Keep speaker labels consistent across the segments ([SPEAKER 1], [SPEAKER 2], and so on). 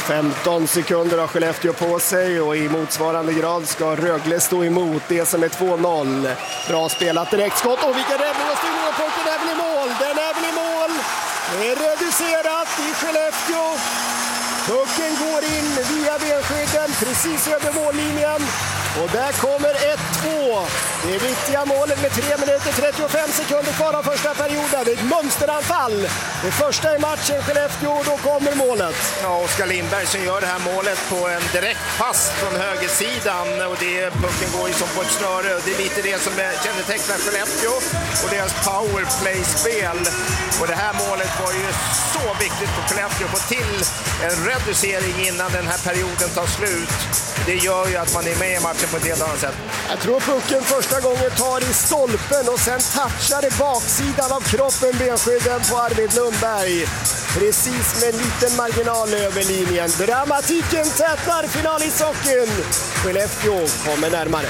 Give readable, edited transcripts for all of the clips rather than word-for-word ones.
[SPEAKER 1] 15 sekunder har Skellefteå på sig och i motsvarande grad ska Rögle stå emot det som är 2-0. Bra spelat, direktskott och vilken räddning och styrning och pucken är väl i mål. Den är väl i mål. Det är reducerat i Skellefteå. Pucken går in via benskydden precis över mållinjen. Och där kommer 1-2. Det är viktiga målet med 3 minuter 35 sekunder kvar av första perioden. Det är ett mönsteranfall. Det första i matchen Skellefteå och då kommer målet.
[SPEAKER 2] Ja, Oskar Lindberg som gör det här målet på en direkt pass från högersidan. Och pucken går ju som på ett snöre. Det är lite det som kännetecknar Skellefteå och deras powerplay-spel. Och det här målet var ju så viktigt för Skellefteå att få till en reducering innan den här perioden tar slut. Det gör ju att man är med i matchen på ett helt annat sätt.
[SPEAKER 1] Jag tror pucken första gången tar i stolpen och sen touchar i baksidan av kroppen benskydden på Arvid Lundberg. Precis med en liten marginal över linjen. Dramatiken tätnar final i socken. Skellefteå kommer närmare.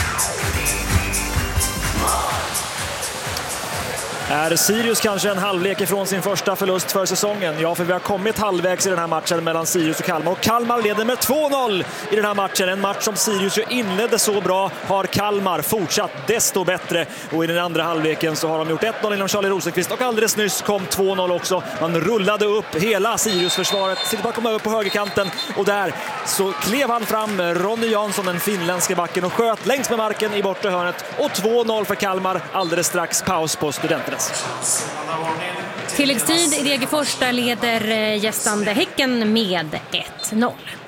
[SPEAKER 3] Är Sirius kanske en halvlek ifrån sin första förlust för säsongen? Ja, för vi har kommit halvvägs i den här matchen mellan Sirius och Kalmar. Och Kalmar leder med 2-0 i den här matchen. En match som Sirius ju inledde så bra har Kalmar fortsatt desto bättre. Och i den andra halvleken så har de gjort 1-0 inom Charlie Rosenqvist. Och alldeles nyss kom 2-0 också. Man rullade upp hela Sirius-försvaret. Sitter bara komma upp på högerkanten. Och där så klev han fram Ronny Jansson, den finländska backen, och sköt längs med marken i bortre hörnet. Och 2-0 för Kalmar. Alldeles strax paus på Studenterna.
[SPEAKER 4] Tilläggstid i Degerfors, där leder gästande Häcken med 1-0.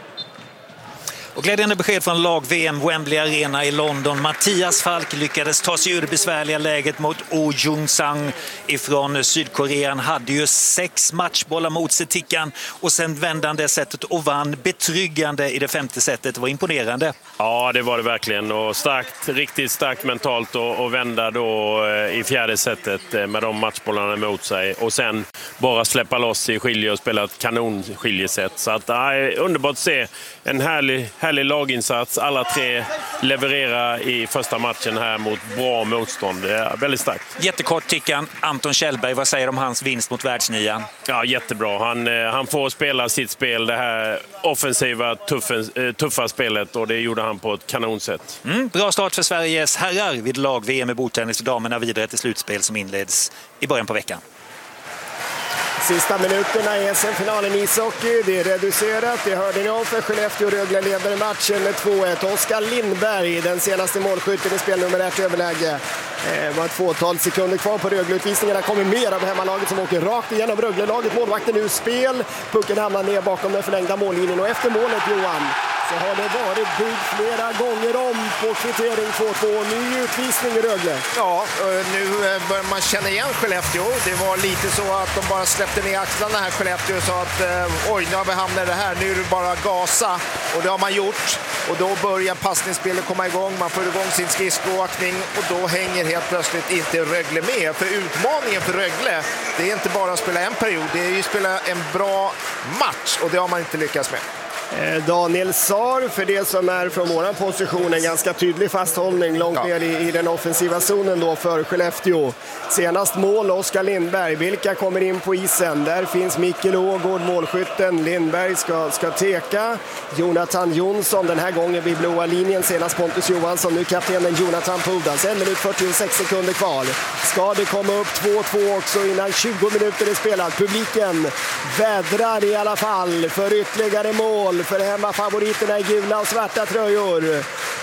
[SPEAKER 5] Och glädjande besked från lag-VM Wembley Arena i London. Mattias Falk lyckades ta sig ur det besvärliga läget mot Oh Jung-sang ifrån Sydkorea. Han hade ju 6 matchbollar mot sig, Tickan, och sen vände han det sättet och vann betryggande i det 5:e setet. Det var imponerande.
[SPEAKER 6] Ja, det var det verkligen, och starkt, riktigt starkt mentalt och vända då i 4:e setet med de matchbollarna mot sig och sen bara släppa loss i skilje och spela ett kanonskiljesätt. Så att, underbart att se en härlig laginsats. Alla 3 leverera i första matchen här mot bra motstånd. Det är väldigt starkt.
[SPEAKER 5] Jättekort, Tickan. Anton Kjellberg, vad säger du om hans vinst mot världsnian?
[SPEAKER 6] Ja, jättebra. Han får spela sitt spel, det här offensiva, tuffa spelet, och det gjorde han på ett kanonsätt.
[SPEAKER 5] Bra start för Sveriges herrar vid lag-VM i bordtennis, för damerna vidare till slutspel som inleds i början på veckan.
[SPEAKER 1] Sista minuterna i SM-finalen i ishockey. Det är reducerat. Det hörde ni om, för Skellefteå. Rögle leder matchen med 2-1. Oskar Lindberg, den senaste målskytten i spel nummer 1 överläge. Det var ett fåtal sekunder kvar på Rögle-utvisningarna. Kommer mer av hemmalaget som åker rakt igenom Rögle-laget. Målvakten ur spel. Pucken hamnar ner bakom den förlängda mållinjen. Och efter målet, Johan, så har det varit byggt flera gånger om på kvittering 2-2. Ny utvisning i Rögle.
[SPEAKER 2] Ja, nu börjar man känna igen Skellefteå. Det var lite så att de bara släppte ner axlarna här, Skellefteå, så att oj, nu har vi hamnat i det här. Nu är det bara gasa, och det har man gjort. Och då börjar passningsspelet komma igång. Man får igång sin skridskoåkning och då hänger helt plötsligt inte Rögle med. För utmaningen för Rögle, det är inte bara att spela en period, det är ju att spela en bra match, och det har man inte lyckats med.
[SPEAKER 1] Daniel Saar, för det som är från våran position, en ganska tydlig fasthållning långt ner i den offensiva zonen då för Skellefteå. Senast mål Oskar Lindberg. Vilka kommer in på isen? Där finns Mikkel Ågård, målskytten. Lindberg ska teka. Jonathan Jonsson, den här gången vid blåa linjen. Senast Pontus Johansson, nu kaptenen Jonathan Pudas. 1 minut 46 sekunder kvar. Ska det komma upp 2-2 också innan 20 minuter är spelat? Publiken vädrar i alla fall för ytterligare mål för hemmafavoriterna i gula och svarta tröjor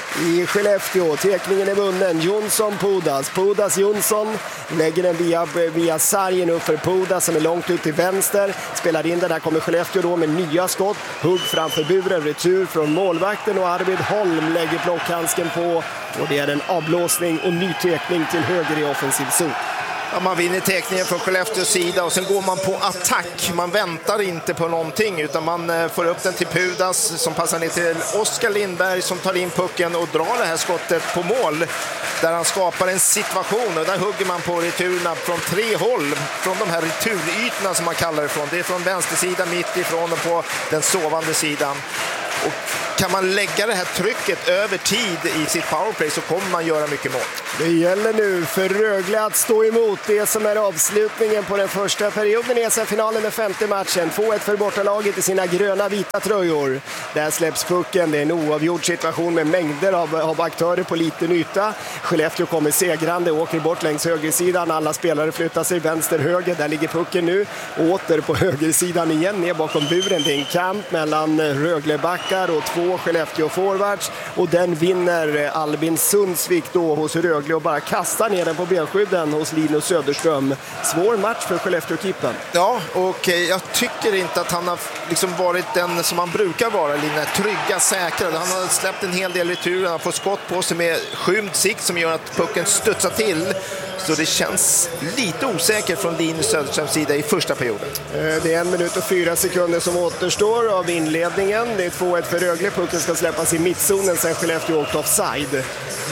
[SPEAKER 1] i Skellefteå. Tekningen är vunnen. Jonsson, Pudas, Jonsson lägger den via sargen upp för Pudas som är långt ut till vänster. Spelar in den, här kommer Skellefteå då med nya skott. Hugg framför buren, retur från målvakten, och Arvid Holm lägger blockhandsken på, och det är en avblåsning och ny tekning till höger i offensiv zon.
[SPEAKER 2] Ja, man vinner tekningen från Skellefteås sida och sen går man på attack. Man väntar inte på någonting, utan man får upp den till Pudas som passar ner till Oskar Lindberg som tar in pucken och drar det här skottet på mål. Där han skapar en situation, och där hugger man på returerna från 3 håll. Från de här returytorna som man kallar det från. Det är från vänstersidan, mitt ifrån och på den sovande sidan. Och kan man lägga det här trycket över tid i sitt powerplay så kommer man göra mycket mål.
[SPEAKER 1] Det gäller nu för Rögle att stå emot det som är avslutningen på den första perioden i SM-finalen, den 5:e matchen. 2-1 för bortalaget i sina gröna vita tröjor. Där släpps pucken. Det är en oavgjord situation med mängder av aktörer på liten yta. Skellefteå kommer segrande, åker bort längs högersidan. Alla spelare flyttar sig vänster-höger. Där ligger pucken nu. Åter på högersidan igen, ner bakom buren. Det är en kamp mellan Röglebackar och 2 Skellefteå-forwards. Och den vinner Albin Sundsvik då hos Rögle och bara kastar ner den på benskydden hos Linus Söderström. Svår match för Skellefteå-keepern.
[SPEAKER 2] Ja, och jag tycker inte att han har liksom varit den som han brukar vara, Linus. Trygga, säkra. Han har släppt en hel del retur. Han har fått skott på sig med skymd sikt som gör att pucken studsar till. Så det känns lite osäkert från Linus Söderströms sida i första perioden.
[SPEAKER 1] Det är 1 minut och 4 sekunder som återstår av inledningen. Det är 2-1 för Rögle. Pucken ska släppas i mittzonen sen Skellefteå åkt offside.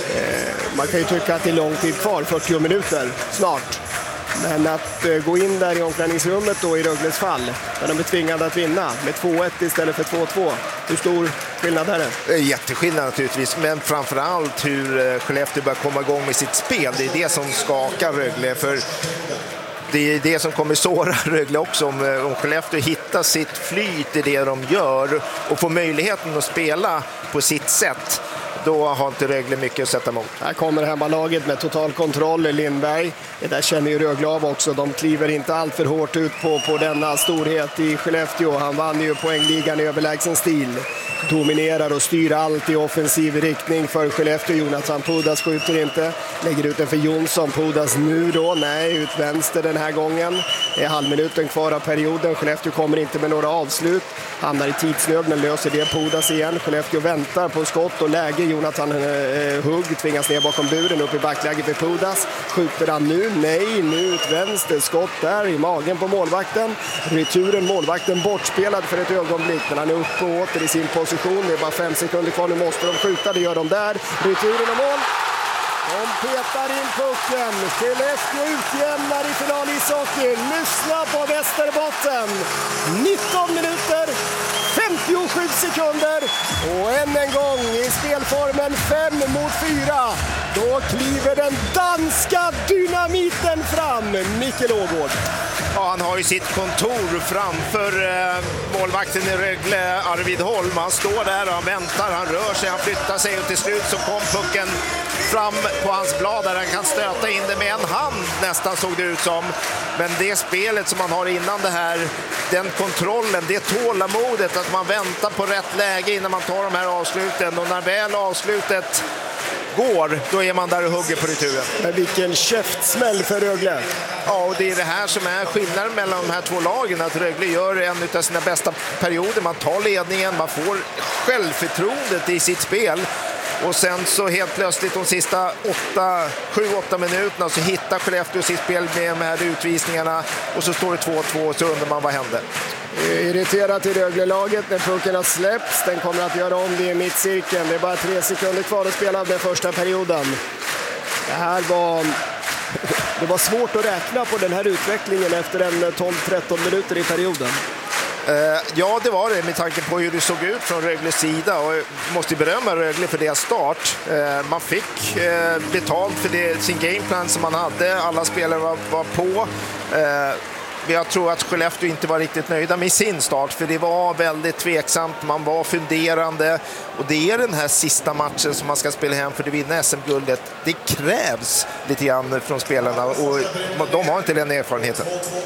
[SPEAKER 1] Man kan ju tycka att det är lång tid kvar, 40 minuter snart. Men att gå in där i omklädningsrummet då i Rögles fall, där de är tvingade att vinna med 2-1 istället för 2-2. Hur stor skillnad är det?
[SPEAKER 2] Det är jätteskillnad naturligtvis, men framförallt hur Skellefteå börjar komma igång med sitt spel. Det är det som skakar Rögle, för det är det som kommer såra Rögle också. Om Skellefteå hittar sitt flyt i det de gör och får möjligheten att spela på sitt sätt, då har inte Rögle mycket att sätta emot.
[SPEAKER 1] Här kommer hemmalaget med total kontroll. Lindberg, det där känner ju Rögle av också. De kliver inte allt för hårt ut på denna storhet i Skellefteå. Han vann ju poängligan i överlägsen stil. Dominerar och styr allt i offensiv riktning för Skellefteå. Jonathan Pudas skjuter inte. Lägger ut den för Jonsson. Pudas nu då. Nej, ut vänster den här gången. Det är halvminuten kvar av perioden. Skellefteå kommer inte med några avslut. Hamnar i tidsnöd, men löser det Pudas igen. Skellefteå väntar på skott och läge. Jonathan Hugg tvingas ner bakom buren, upp i backläget för Pudas. Skjuter han nu? Nej, nu ut vänster. Skott där i magen på målvakten. Returen, målvakten bortspelad för ett ögonblick, men han är uppe och åter i sin position. Det är bara 5 sekunder kvar, nu måste de skjuta, det gör de där. Returen och mål. De petar in pucken. Skellefteå utjämnar i final i ishockey. Lyssna på Västerbotten. 19 minuter, 57 sekunder. Och än en gång i spelformen 5-4. Då kliver den danska dynamiten fram. Mikael Ågård.
[SPEAKER 2] Ja, han har ju sitt kontor framför målvakten i Rögle, Arvid Holm. Han står där och han väntar, han rör sig, han flyttar sig och till slut så kom pucken fram på hans blad där han kan stöta in det med en hand nästan, såg det ut som. Men det spelet som man har innan det här, den kontrollen, det tålamodet att man väntar på rätt läge innan man tar de här avsluten, och när väl avslutet går, då är man där och hugger på returen.
[SPEAKER 1] Men vilken käftsmäll för Rögle.
[SPEAKER 2] Ja, och det är det här som är skillnaden mellan de här två lagen, att Rögle gör en av sina bästa perioder. Man tar ledningen, man får självförtroendet i sitt spel. Och sen så helt plötsligt de sista 7-8 minuterna så hittar Skellefteå sitt spel med de här utvisningarna. Och så står det 2-2 och så undrar man vad händer.
[SPEAKER 1] Irriterat i Rögle-laget när pucken har släppts. Den kommer att göra om det i mittcirkeln. Det är bara 3 sekunder kvar att spela av den första perioden. Det var svårt att räkna på den här utvecklingen efter en 12-13 minuter i perioden.
[SPEAKER 2] Ja, det var det med tanke på hur det såg ut från Rögles sida, och jag måste berömma Rögle för deras start. Man fick betalt för sin gameplan som man hade, alla spelare var på. Jag tror att Skellefteå inte var riktigt nöjda med sin start, för det var väldigt tveksamt, man var funderande, och det är den här sista matchen som man ska spela hem för att vinna SM-guldet. Det krävs lite grann från spelarna och de har inte den erfarenheten.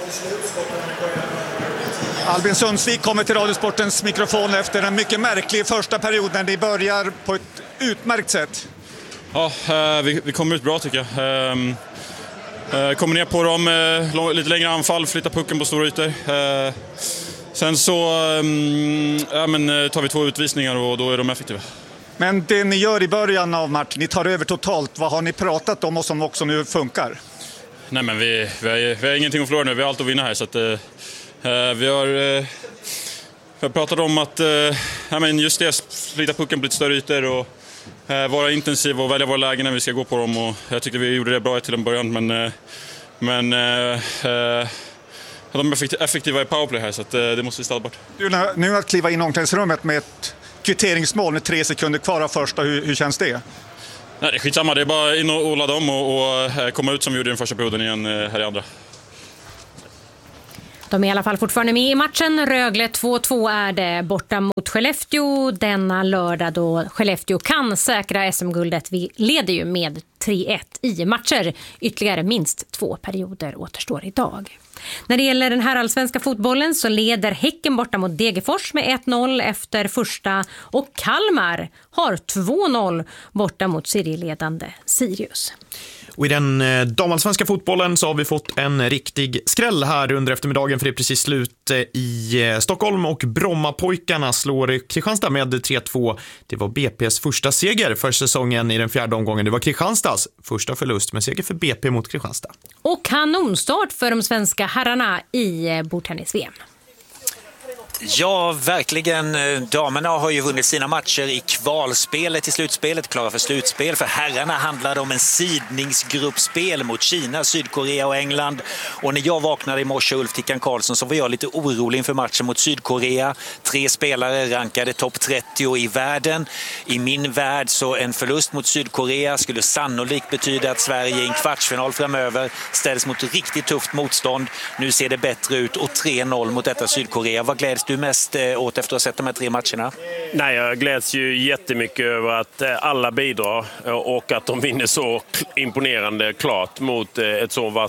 [SPEAKER 7] Albin Sundsvik kommer till Radiosportens mikrofon efter en mycket märklig första period när ni börjar på ett utmärkt sätt.
[SPEAKER 8] Ja, vi kommer ut bra tycker jag. Kommer ner på dem, lite längre anfall, flyttar pucken på stora ytor. Sen så tar vi 2 utvisningar och då är de effektiva.
[SPEAKER 7] Men det ni gör i början av matchen, ni tar över totalt. Vad har ni pratat om och som också nu funkar?
[SPEAKER 8] Nej, men vi har ingenting att förlora nu, vi har allt att vinna här. Så att, vi har pratat om att just det, flytta pucken på lite större ytor och vara intensiv och välja våra lägen när vi ska gå på dem. Och jag tyckte vi gjorde det bra till en början, men de är effektiva i powerplay här, så att, det måste vi ställa bort.
[SPEAKER 7] Nu att kliva in i omklädningsrummet med ett kvitteringsmål med 3 sekunder kvar av första. Hur känns det?
[SPEAKER 8] Nej, det är skitsamma. Det är bara in och ladda om och komma ut som vi gjorde i den första perioden igen här i andra.
[SPEAKER 4] De är i alla fall fortfarande med i matchen. Rögle 2-2 är det borta mot Skellefteå denna lördag då Skellefteå kan säkra SM-guldet. Vi leder ju med 3-1 i matcher. Ytterligare minst 2 perioder återstår idag. När det gäller den här allsvenska fotbollen så leder Häcken borta mot Degerfors med 1-0 efter första och Kalmar har 2-0 borta mot serieledande Sirius.
[SPEAKER 9] Och i den damallsvenska fotbollen så har vi fått en riktig skräll här under eftermiddagen, för det är precis slut i Stockholm och Brommapojkarna slår Kristianstad med 3-2. Det var BP:s första seger för säsongen i den 4:e omgången. Det var Kristianstads första förlust, men seger för BP mot Kristianstad.
[SPEAKER 4] Och kanonstart för de svenska herrarna i bordtennis-VM.
[SPEAKER 5] Ja, verkligen. Damerna har ju vunnit sina matcher i kvalspelet i slutspelet, klara för slutspel. För herrarna handlade om en sidningsgruppspel mot Kina, Sydkorea och England. Och när jag vaknade i morse, Ulf Tickan Karlsson, så var jag lite orolig inför matchen mot Sydkorea. 3 spelare rankade topp 30 i världen. I min värld så en förlust mot Sydkorea skulle sannolikt betyda att Sverige i en kvartsfinal framöver ställs mot riktigt tufft motstånd. Nu ser det bättre ut och 3-0 mot detta Sydkorea. Vad gläds du mest åt efter att ha sett de här 3 matcherna?
[SPEAKER 6] Nej, jag gläds ju jättemycket över att alla bidrar och att de vinner så imponerande klart mot en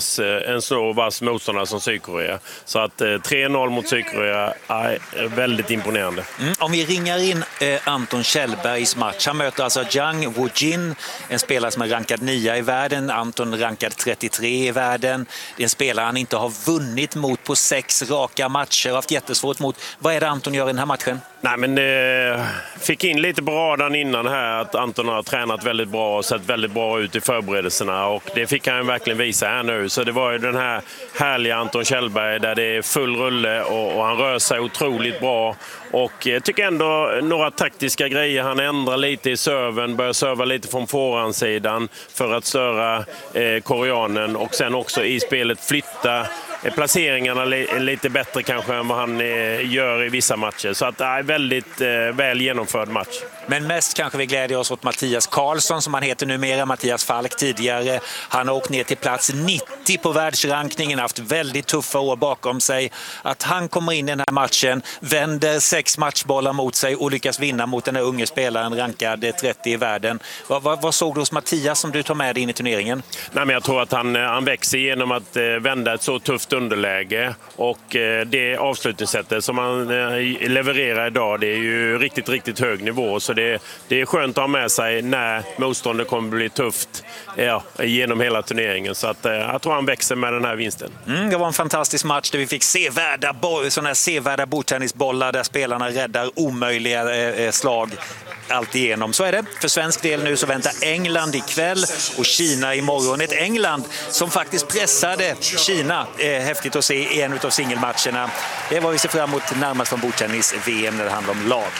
[SPEAKER 6] så vass motståndare som Sydkorea. Så att 3-0 mot Sydkorea är väldigt imponerande.
[SPEAKER 5] Om vi ringar in Anton Kjellbergs match. Han möter alltså Zhang Wujin, en spelare som är rankad 9 i världen. Anton rankad 33 i världen. Det är en spelare han inte har vunnit mot på 6 raka matcher. Har haft jättesvårt mot. Vad är det Anton gör i den här matchen?
[SPEAKER 6] Nej, men fick in lite på radarn innan här att Anton har tränat väldigt bra och sett väldigt bra ut i förberedelserna, och det fick han verkligen visa här nu. Så det var ju den här härliga Anton Kjellberg där det är full rulle och han rör sig otroligt bra. Och jag tycker ändå några taktiska grejer. Han ändrar lite i serven, börjar serva lite från forehandsidan för att störa koreanen, och sen också i spelet flytta placeringarna lite bättre kanske än vad han gör i vissa matcher. Så att det är väldigt väl genomförd match.
[SPEAKER 5] Men mest kanske vi glädjer oss åt Mattias Karlsson, som han heter numera, Mattias Falk tidigare. Han har åkt ner till plats 90 på världsrankningen, haft väldigt tuffa år bakom sig. Att han kommer in i den här matchen, vänder 6 matchbollar mot sig och lyckas vinna mot den här unge spelaren rankad 30 i världen. Vad såg du hos Mattias som du tar med dig in i turneringen?
[SPEAKER 6] Nej, men jag tror att han växer genom att vända ett så tufft underläge, och det avslutningssättet som han levererar idag, det är ju riktigt, riktigt hög nivå. Så det är skönt att ha med sig när motståndet kommer bli tufft genom hela turneringen. Så att jag tror han växer med den här vinsten.
[SPEAKER 5] Det var en fantastisk match där vi fick sevärda bordtennisbollar där spelarna räddar omöjliga slag allt igenom. Så är det. För svensk del nu så väntar England ikväll och Kina imorgon. Ett England som faktiskt pressade Kina häftigt att se i en av singelmatcherna. Det var vi ser fram emot närmast från bordtennis-VM när det handlar om lag.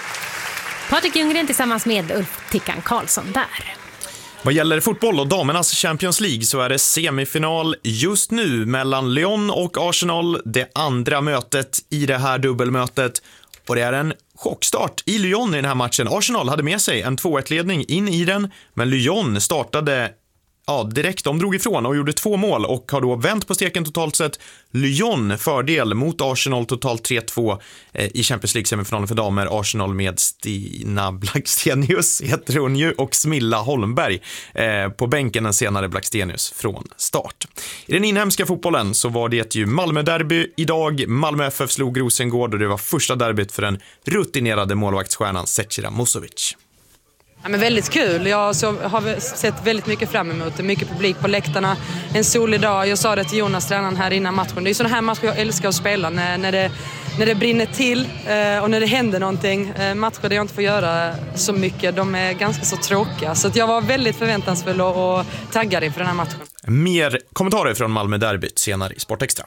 [SPEAKER 4] Patrik Ljunggren tillsammans med Ulf Tickan Karlsson där.
[SPEAKER 9] Vad gäller fotboll och damernas Champions League så är det semifinal just nu mellan Lyon och Arsenal. Det andra mötet i det här dubbelmötet. Och det är en chockstart i Lyon i den här matchen. Arsenal hade med sig en 2-1-ledning in i den, men Lyon startade direkt. De drog ifrån och gjorde 2 mål och har då vänt på steken totalt sett. Lyon fördel mot Arsenal totalt 3-2 i Champions League-semifinalen för damer. Arsenal med Stina Blackstenius heter hon ju, och Smilla Holmberg på bänken, den senare Blackstenius från start. I den inhemska fotbollen så var det ju Malmö-derby idag. Malmö FF slog Rosengård och det var första derbyt för den rutinerade målvaktsstjärnan Zecira Musovic.
[SPEAKER 10] Ja, men väldigt kul. Jag har sett väldigt mycket fram emot det. Mycket publik på läktarna. En solig dag. Jag sa det till Jonas, tränaren, här innan matchen. Det är sådana här matcher jag älskar att spela. När det brinner till och när det händer någonting. Matcher där jag inte får göra så mycket. De är ganska så tråkiga. Så att jag var väldigt förväntansfull och taggad inför den här matchen.
[SPEAKER 9] Mer kommentarer från Malmö-derbyt senare i Sportextra.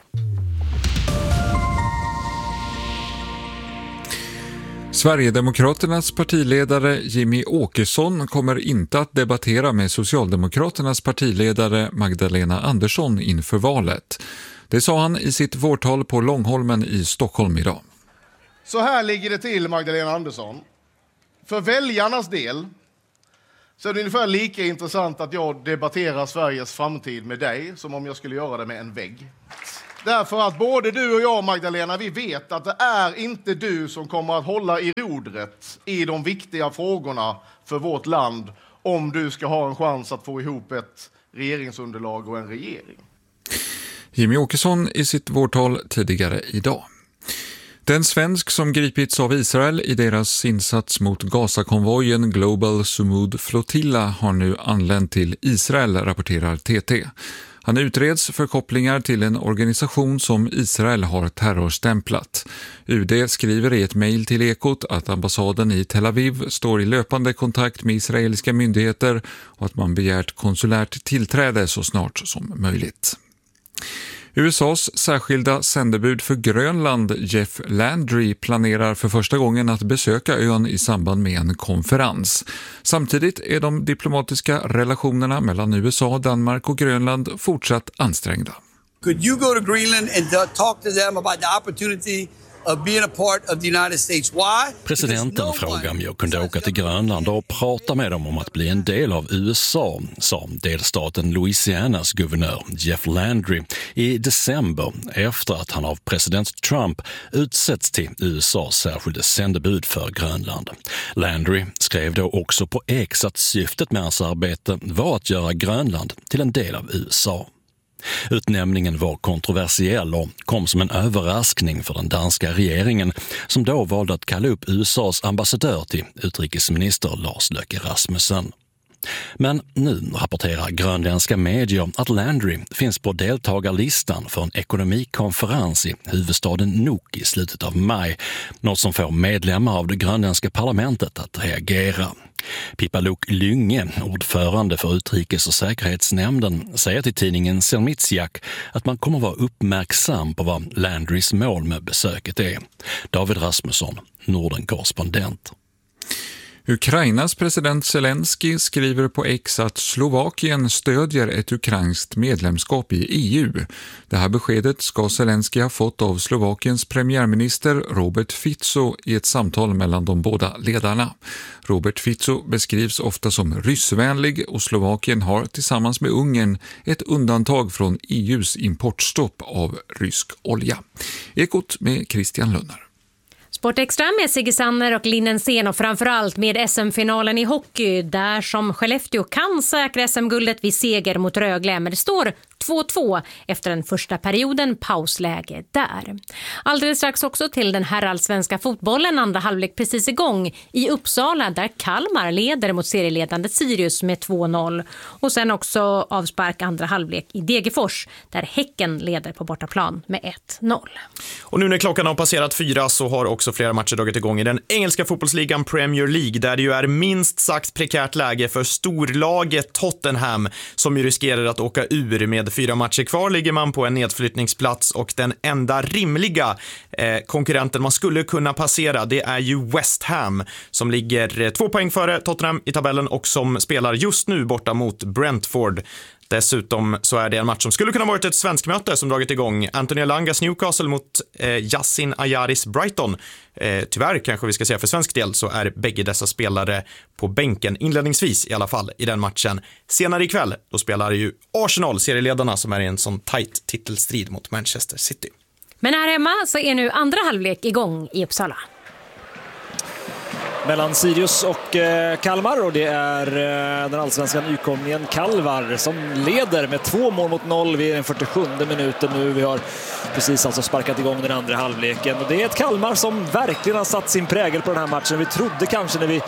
[SPEAKER 11] Sverigedemokraternas partiledare Jimmy Åkesson kommer inte att debattera med Socialdemokraternas partiledare Magdalena Andersson inför valet. Det sa han i sitt vårtal på Långholmen i Stockholm idag.
[SPEAKER 12] Så här ligger det till, Magdalena Andersson. för väljarnas del så är det ungefär lika intressant att jag debatterar Sveriges framtid med dig som om jag skulle göra det med en vägg. Därför att både du och jag, Magdalena, vi vet att det är inte du som kommer att hålla i rodret i de viktiga frågorna för vårt land om du ska ha en chans att få ihop ett regeringsunderlag och en regering.
[SPEAKER 11] Jimmie Åkesson i sitt vårtal tidigare idag. Den svensk som gripits av Israel i deras insats mot Gaza-konvojen Global Sumud Flotilla har nu anlänt till Israel, rapporterar TT. Han utreds för kopplingar till en organisation som Israel har terrorstämplat. UD skriver i ett mejl till Ekot att ambassaden i Tel Aviv står i löpande kontakt med israeliska myndigheter och att man begärt konsulärt tillträde så snart som möjligt. USAs särskilda sändebud för Grönland, Jeff Landry, planerar för första gången att besöka ön i samband med en konferens. Samtidigt är de diplomatiska relationerna mellan USA, Danmark och Grönland fortsatt ansträngda.
[SPEAKER 13] Could you go to Greenland and talk to them about the opportunity of being a part of the United States? Why?
[SPEAKER 14] Presidenten frågade om jag kunde åka till Grönland och prata med dem om att bli en del av USA, sa delstaten Louisianas guvernör Jeff Landry i december efter att han av president Trump utsetts till USAs särskilda sändebud för Grönland. Landry skrev då också på X att syftet med hans arbete var att göra Grönland till en del av USA. Utnämningen var kontroversiell och kom som en överraskning för den danska regeringen som då valde att kalla upp USAs ambassadör till utrikesminister Lars Løkke Rasmussen. Men nu rapporterar grönländska medier att Landry finns på deltagarlistan för en ekonomikonferens i huvudstaden Nuuk i slutet av maj, något som får medlemmar av det grönländska parlamentet att reagera. Pipaluk Lynge, ordförande för utrikes- och säkerhetsnämnden, säger till tidningen Selmitsiak att man kommer vara uppmärksam på vad Landrys mål med besöket är. David Rasmusson, Norden-korrespondent.
[SPEAKER 11] Ukrainas president Zelensky skriver på X att Slovakien stödjer ett ukrainskt medlemskap i EU. Det här beskedet ska Zelensky ha fått av Slovakiens premiärminister Robert Fico i ett samtal mellan de båda ledarna. Robert Fico beskrivs ofta som ryssvänlig och Slovakien har tillsammans med Ungern ett undantag från EUs importstopp av rysk olja. Ekot med Christian Lunnar.
[SPEAKER 4] Sportextra med Sigge Sanner och Linnensén och framförallt med SM-finalen i hockey där som Skellefteå kan säkra SM-guldet vid seger mot Rögle, men det står 2-2 efter den första perioden, pausläge där. Alldeles strax också till den herrallsvenska fotbollen, andra halvlek precis igång i Uppsala där Kalmar leder mot serieledande Sirius med 2-0 och sen också avspark andra halvlek i Degerfors där Häcken leder på bortaplan med 1-0.
[SPEAKER 9] Och nu när klockan har passerat 4 så har också flera matcher dragit igång i den engelska fotbollsligan Premier League där det ju är minst sagt prekärt läge för storlaget Tottenham som ju riskerar att åka ur. Med 4 matcher kvar ligger man på en nedflyttningsplats och den enda rimliga konkurrenten man skulle kunna passera det är ju West Ham som ligger 2 poäng före Tottenham i tabellen och som spelar just nu borta mot Brentford. Dessutom så är det en match som skulle kunna varit ett svenskmöte som dragit igång. Anthony Elangas Newcastle mot Yassin Ayaris Brighton. Tyvärr kanske vi ska säga för svensk del så är bägge dessa spelare på bänken inledningsvis i alla fall i den matchen. Senare ikväll då spelar ju Arsenal, serieledarna, som är i en sån tight titelstrid mot Manchester City.
[SPEAKER 4] Men här hemma så är nu andra halvlek igång i Uppsala.
[SPEAKER 3] Mellan Sirius och Kalmar och det är den allsvenska nykomlingen Kalvar som leder med 2-0 vid den 47 minuten nu. Vi har precis alltså sparkat igång den andra halvleken och det är ett Kalmar som verkligen har satt sin prägel på den här matchen. Vi trodde kanske när vi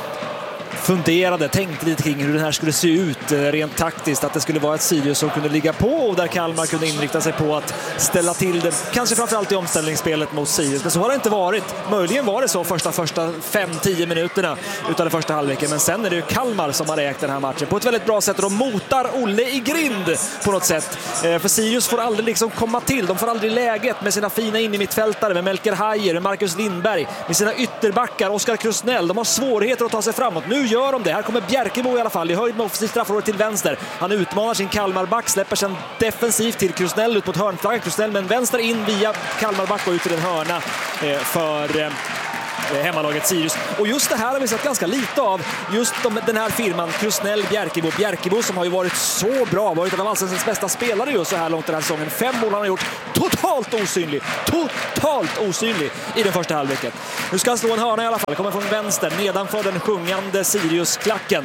[SPEAKER 3] tänkte lite kring hur den här skulle se ut rent taktiskt, att det skulle vara ett Sirius som kunde ligga på och där Kalmar kunde inrikta sig på att ställa till det, kanske framförallt i omställningsspelet mot Sirius, men så har det inte varit. Möjligen var det så första 5-10 minuterna utav den första halvleken, men sen är det ju Kalmar som har ägt den här matchen på ett väldigt bra sätt och de motar Olle i grind på något sätt, för Sirius får aldrig liksom komma till, de får aldrig läget med sina fina in i mittfältare, med Melker Hajer, med Marcus Lindberg, med sina ytterbackar, Oskar Krusnell, de har svårigheter att ta sig framåt. Nu gör de det. Här kommer Bjerkemo i alla fall i höjd med offensivt straffområde till vänster. Han utmanar sin Kalmarback, släpper sen defensivt till Krusnell ut mot hörnflaggan. Krusnell med en vänster in via Kalmarback och ut till en hörna för hemmalaget Sirius. Och just det här har vi sett ganska lite av. Just den här firman, Krusnell Bjerkebo som har ju varit så bra, varit en av allsvenskans bästa spelare just så här långt den här säsongen. 5 mål han har gjort, totalt osynlig i den första halvleken. Nu ska han slå en hörna i alla fall, kommer från vänster nedanför den sjungande Sirius-klacken.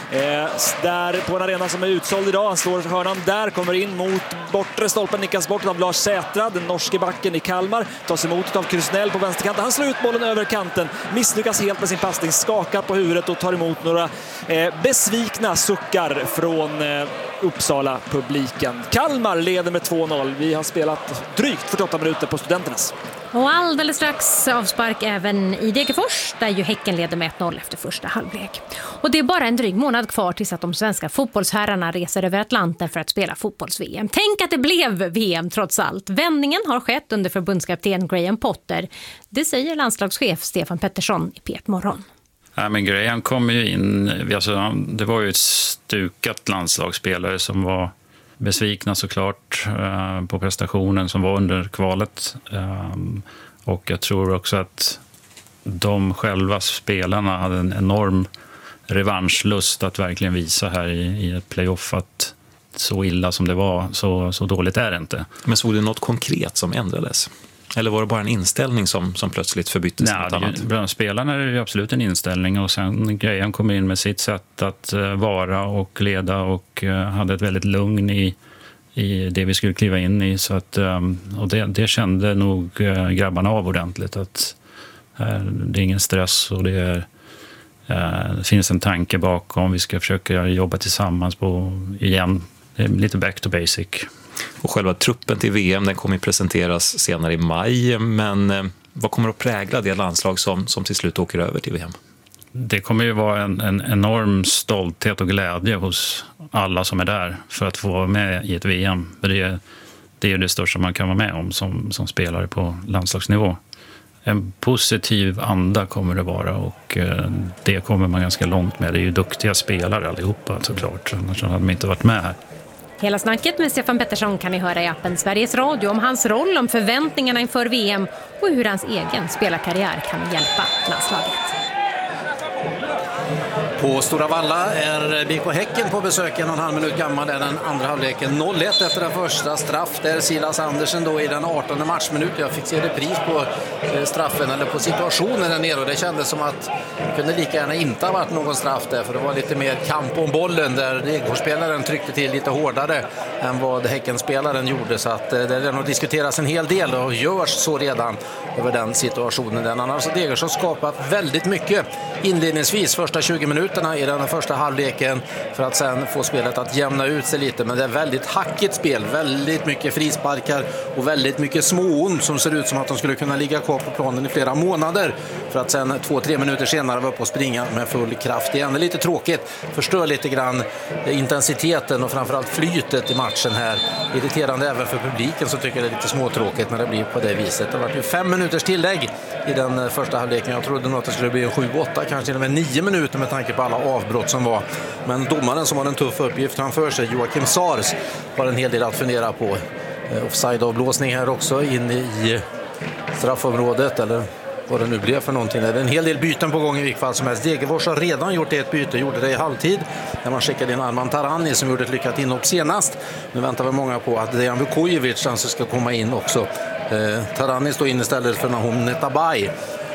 [SPEAKER 3] Där på en arena som är utsåld idag. Han slår hörnan där, kommer in mot bortre stolpen, nickas bort av Lars Sätra, den norske backen i Kalmar, tas emot av Krusnell på vänsterkanten. Han slår ut bollen över kanten, misslyckas helt med sin passning, skakar på huvudet och tar emot några besvikna suckar från Uppsala-publiken. Kalmar leder med 2-0. Vi har spelat drygt 48 minuter på Studenternas.
[SPEAKER 4] Och alldeles strax avspark även i Degerfors, där ju Häcken leder med 1-0 efter första halvlek. Och det är bara en dryg månad kvar tills att de svenska fotbollsherrarna reser över Atlanten för att spela fotbolls-VM. Tänk att det blev VM trots allt. Vändningen har skett under förbundskapten Graham Potter. Det säger landslagschef Stefan Pettersson i P1 Morgon.
[SPEAKER 15] Ja, men Graham kom ju in, alltså, det var ju ett stukat landslagsspelare som var besvikna såklart på prestationen som var under kvalet. Och jag tror också att de själva spelarna hade en enorm revanschlust att verkligen visa här i ett playoff att så illa som det var, så dåligt är det inte.
[SPEAKER 16] Men såg du något konkret som ändrades? Eller var det bara en inställning som plötsligt förbyttes till något annat?
[SPEAKER 15] Bland spelarna är det absolut en inställning, och sen Graham kom in med sitt sätt att vara och leda och hade ett väldigt lugn i det vi skulle kliva in i. Så att, och det kände nog grabbarna av ordentligt, att det är ingen stress och det finns en tanke bakom. Vi ska försöka jobba tillsammans igen. Det är lite back to basic.
[SPEAKER 16] Och själva truppen till VM, den kommer presenteras senare i maj, men vad kommer att prägla det landslag som till slut åker över till VM?
[SPEAKER 15] Det kommer ju vara en enorm stolthet och glädje hos alla som är där för att få vara med i ett VM. Det är det största man kan vara med om som spelare på landslagsnivå. En positiv anda kommer det vara, och det kommer man ganska långt med. Det är ju duktiga spelare allihopa såklart, annars hade de inte varit med här.
[SPEAKER 4] Hela snacket med Stefan Pettersson kan ni höra i appen Sveriges Radio om hans roll, om förväntningarna inför VM och hur hans egen spelarkarriär kan hjälpa landslaget.
[SPEAKER 17] På Stora Valla är BK Häcken på besök, 1,5 minut gammal är den andra halvleken. 0-1 efter den första straff där Silas Andersen då i den 18:e matchminut. Jag fick se repris på straffen eller på situationen där nere, och det kändes som att det kunde lika gärna inte ha varit någon straff där, för det var lite mer kamp om bollen där Degerfors-spelaren tryckte till lite hårdare än vad Häcken-spelaren gjorde, så att det redan diskuteras en hel del och görs så redan över den situationen. Den annars har Degerfors skapat väldigt mycket inledningsvis första 20 minuterna i den första halvleken för att sen få spelet att jämna ut sig lite, men det är väldigt hackigt spel, väldigt mycket frisparkar och väldigt mycket småont som ser ut som att de skulle kunna ligga kvar på planen i flera månader för att sen 2-3 minuter senare vara uppe och springa med full kraft igen. Det är lite tråkigt, förstör lite grann intensiteten och framförallt flytet i matchen här. Irriterande även för publiken, så tycker jag det är lite småtråkigt när det blir på det viset. Det var ju 5 minuters tillägg i den första halvleken. Jag trodde nog att det skulle bli en 7-8, kanske till och med 9 minuter med tanke på alla avbrott som var. Men domaren som har en tuff uppgift framför sig, Joakim Sars, har en hel del att fundera på. Offside-avblåsning här också in i straffområdet, eller vad det nu blev för någonting. Det är en hel del byten på gång i vilket fall som helst. Degerfors har redan gjort ett byte, gjorde det i halvtid när man skickade in Arman Tarani som gjorde ett lyckat inhopp senast. Nu väntar vi många på att Dejan Vukojevic alltså ska komma in också. Tarani står in istället för Nahom Netabay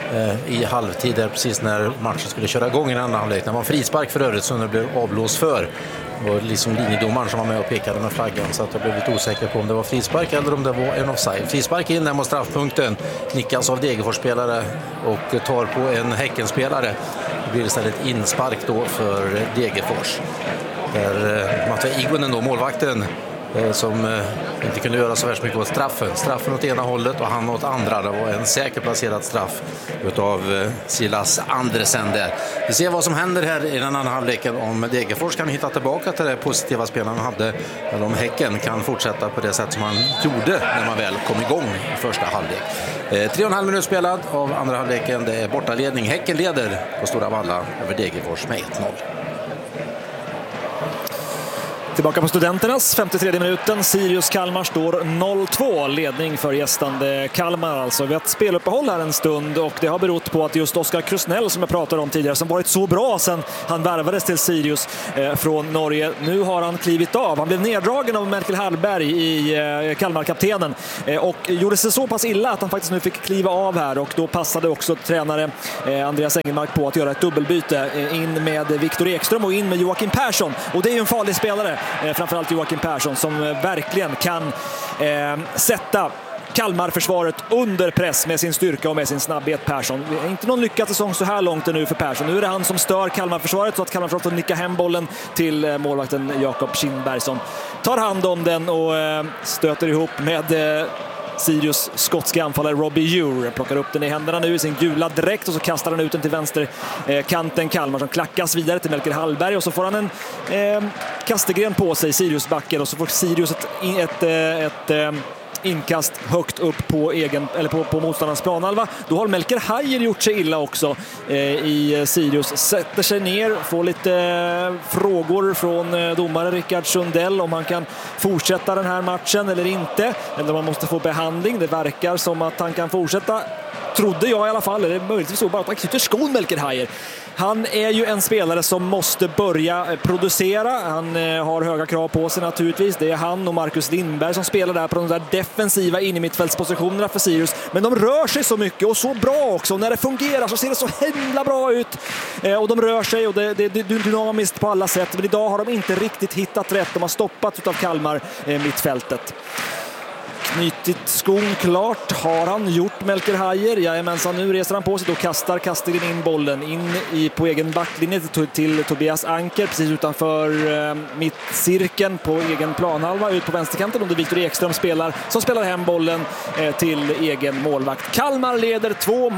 [SPEAKER 17] i halvtid där, precis när matchen skulle köra igång i den andra halvlek. Det var en frispark för övrigt som det blev avblås för. Det var liksom linjedomaren som var med och pekade med flaggan, så att jag blev lite osäker på om det var frispark eller om det var en offside. Frispark in där mot straffpunkten, nickas av Degerfors-spelare och tar på en Häckenspelare. Det blir istället inspark då för Degerfors. Där Matthias Igunen då, målvakten, som inte kunde göra så värst mycket åt straffen åt ena hållet och han åt andra. Det var en säker placerad straff utav Silas Andersen där. Vi ser vad som händer här i den andra halvleken, om Degerfors kan hitta tillbaka till det positiva spelarna hade, eller om Häcken kan fortsätta på det sätt som man gjorde när man väl kom igång i första halvlek. 3,5 minuter spelad av andra halvleken. Det är bortaledning. Häcken leder på Stora Valla över Degerfors med 1-0.
[SPEAKER 3] Tillbaka på Studenternas 53 minuten. Sirius-Kalmar står 0-2. Ledning för gästande Kalmar. Alltså. Vi har ett speluppehåll här en stund och det har berott på att just Oskar Krusnell som jag pratade om tidigare, som varit så bra sedan han värvades till Sirius från Norge. Nu har han klivit av. Han blev neddragen av Melker Hallberg i Kalmar-kaptenen och gjorde sig så pass illa att han faktiskt nu fick kliva av här, och då passade också tränare Andreas Engelmark på att göra ett dubbelbyte in med Viktor Ekström och in med Joakim Persson. Och det är ju en farlig spelare, framförallt Joakim Persson, som verkligen kan sätta Kalmar-försvaret under press med sin styrka och med sin snabbhet. Persson. Inte någon lyckad säsong så här långt nu för Persson. Nu är det han som stör Kalmar-försvaret så att Kalmar får nicka hem bollen till målvakten Jakob Kindberg som tar hand om den och stöter ihop med Sirius skotska anfallare Robbie Ure. Plockar upp den i händerna nu i sin gula dräkt och så kastar han ut den till vänsterkanten. Kalmar som klackas vidare till Melker Hallberg och så får han en kastegren på sig, Sirius backen, och så får Sirius ett inkast högt upp på på motståndarnas planhalva. Då har Melker Hajer gjort sig illa också i Sirius. Sätter sig ner, får lite frågor från domare Rickard Sundell om han kan fortsätta den här matchen eller inte. Eller om man måste få behandling. Det verkar som att han kan fortsätta. Trodde jag i alla fall. Eller möjligtvis så bara att han knyter skon, Melker Hajer. Han är ju en spelare som måste börja producera. Han har höga krav på sig naturligtvis. Det är han och Marcus Lindberg som spelar där på de där defensiva innermittfältspositionerna för Sirius. Men de rör sig så mycket och så bra också. Och när det fungerar så ser det så himla bra ut. Och de rör sig och det är dynamiskt på alla sätt. Men idag har de inte riktigt hittat rätt. De har stoppat utav Kalmar mittfältet. Knutit skon klart har han gjort, Melker Hajer. Jajamensan, nu reser han på sig och kastar in bollen in på egen backlinje till Tobias Anker precis utanför mittcirkeln på egen planhalva ut på vänsterkanten, och det är Viktor Ekström som spelar hem bollen till egen målvakt. Kalmar leder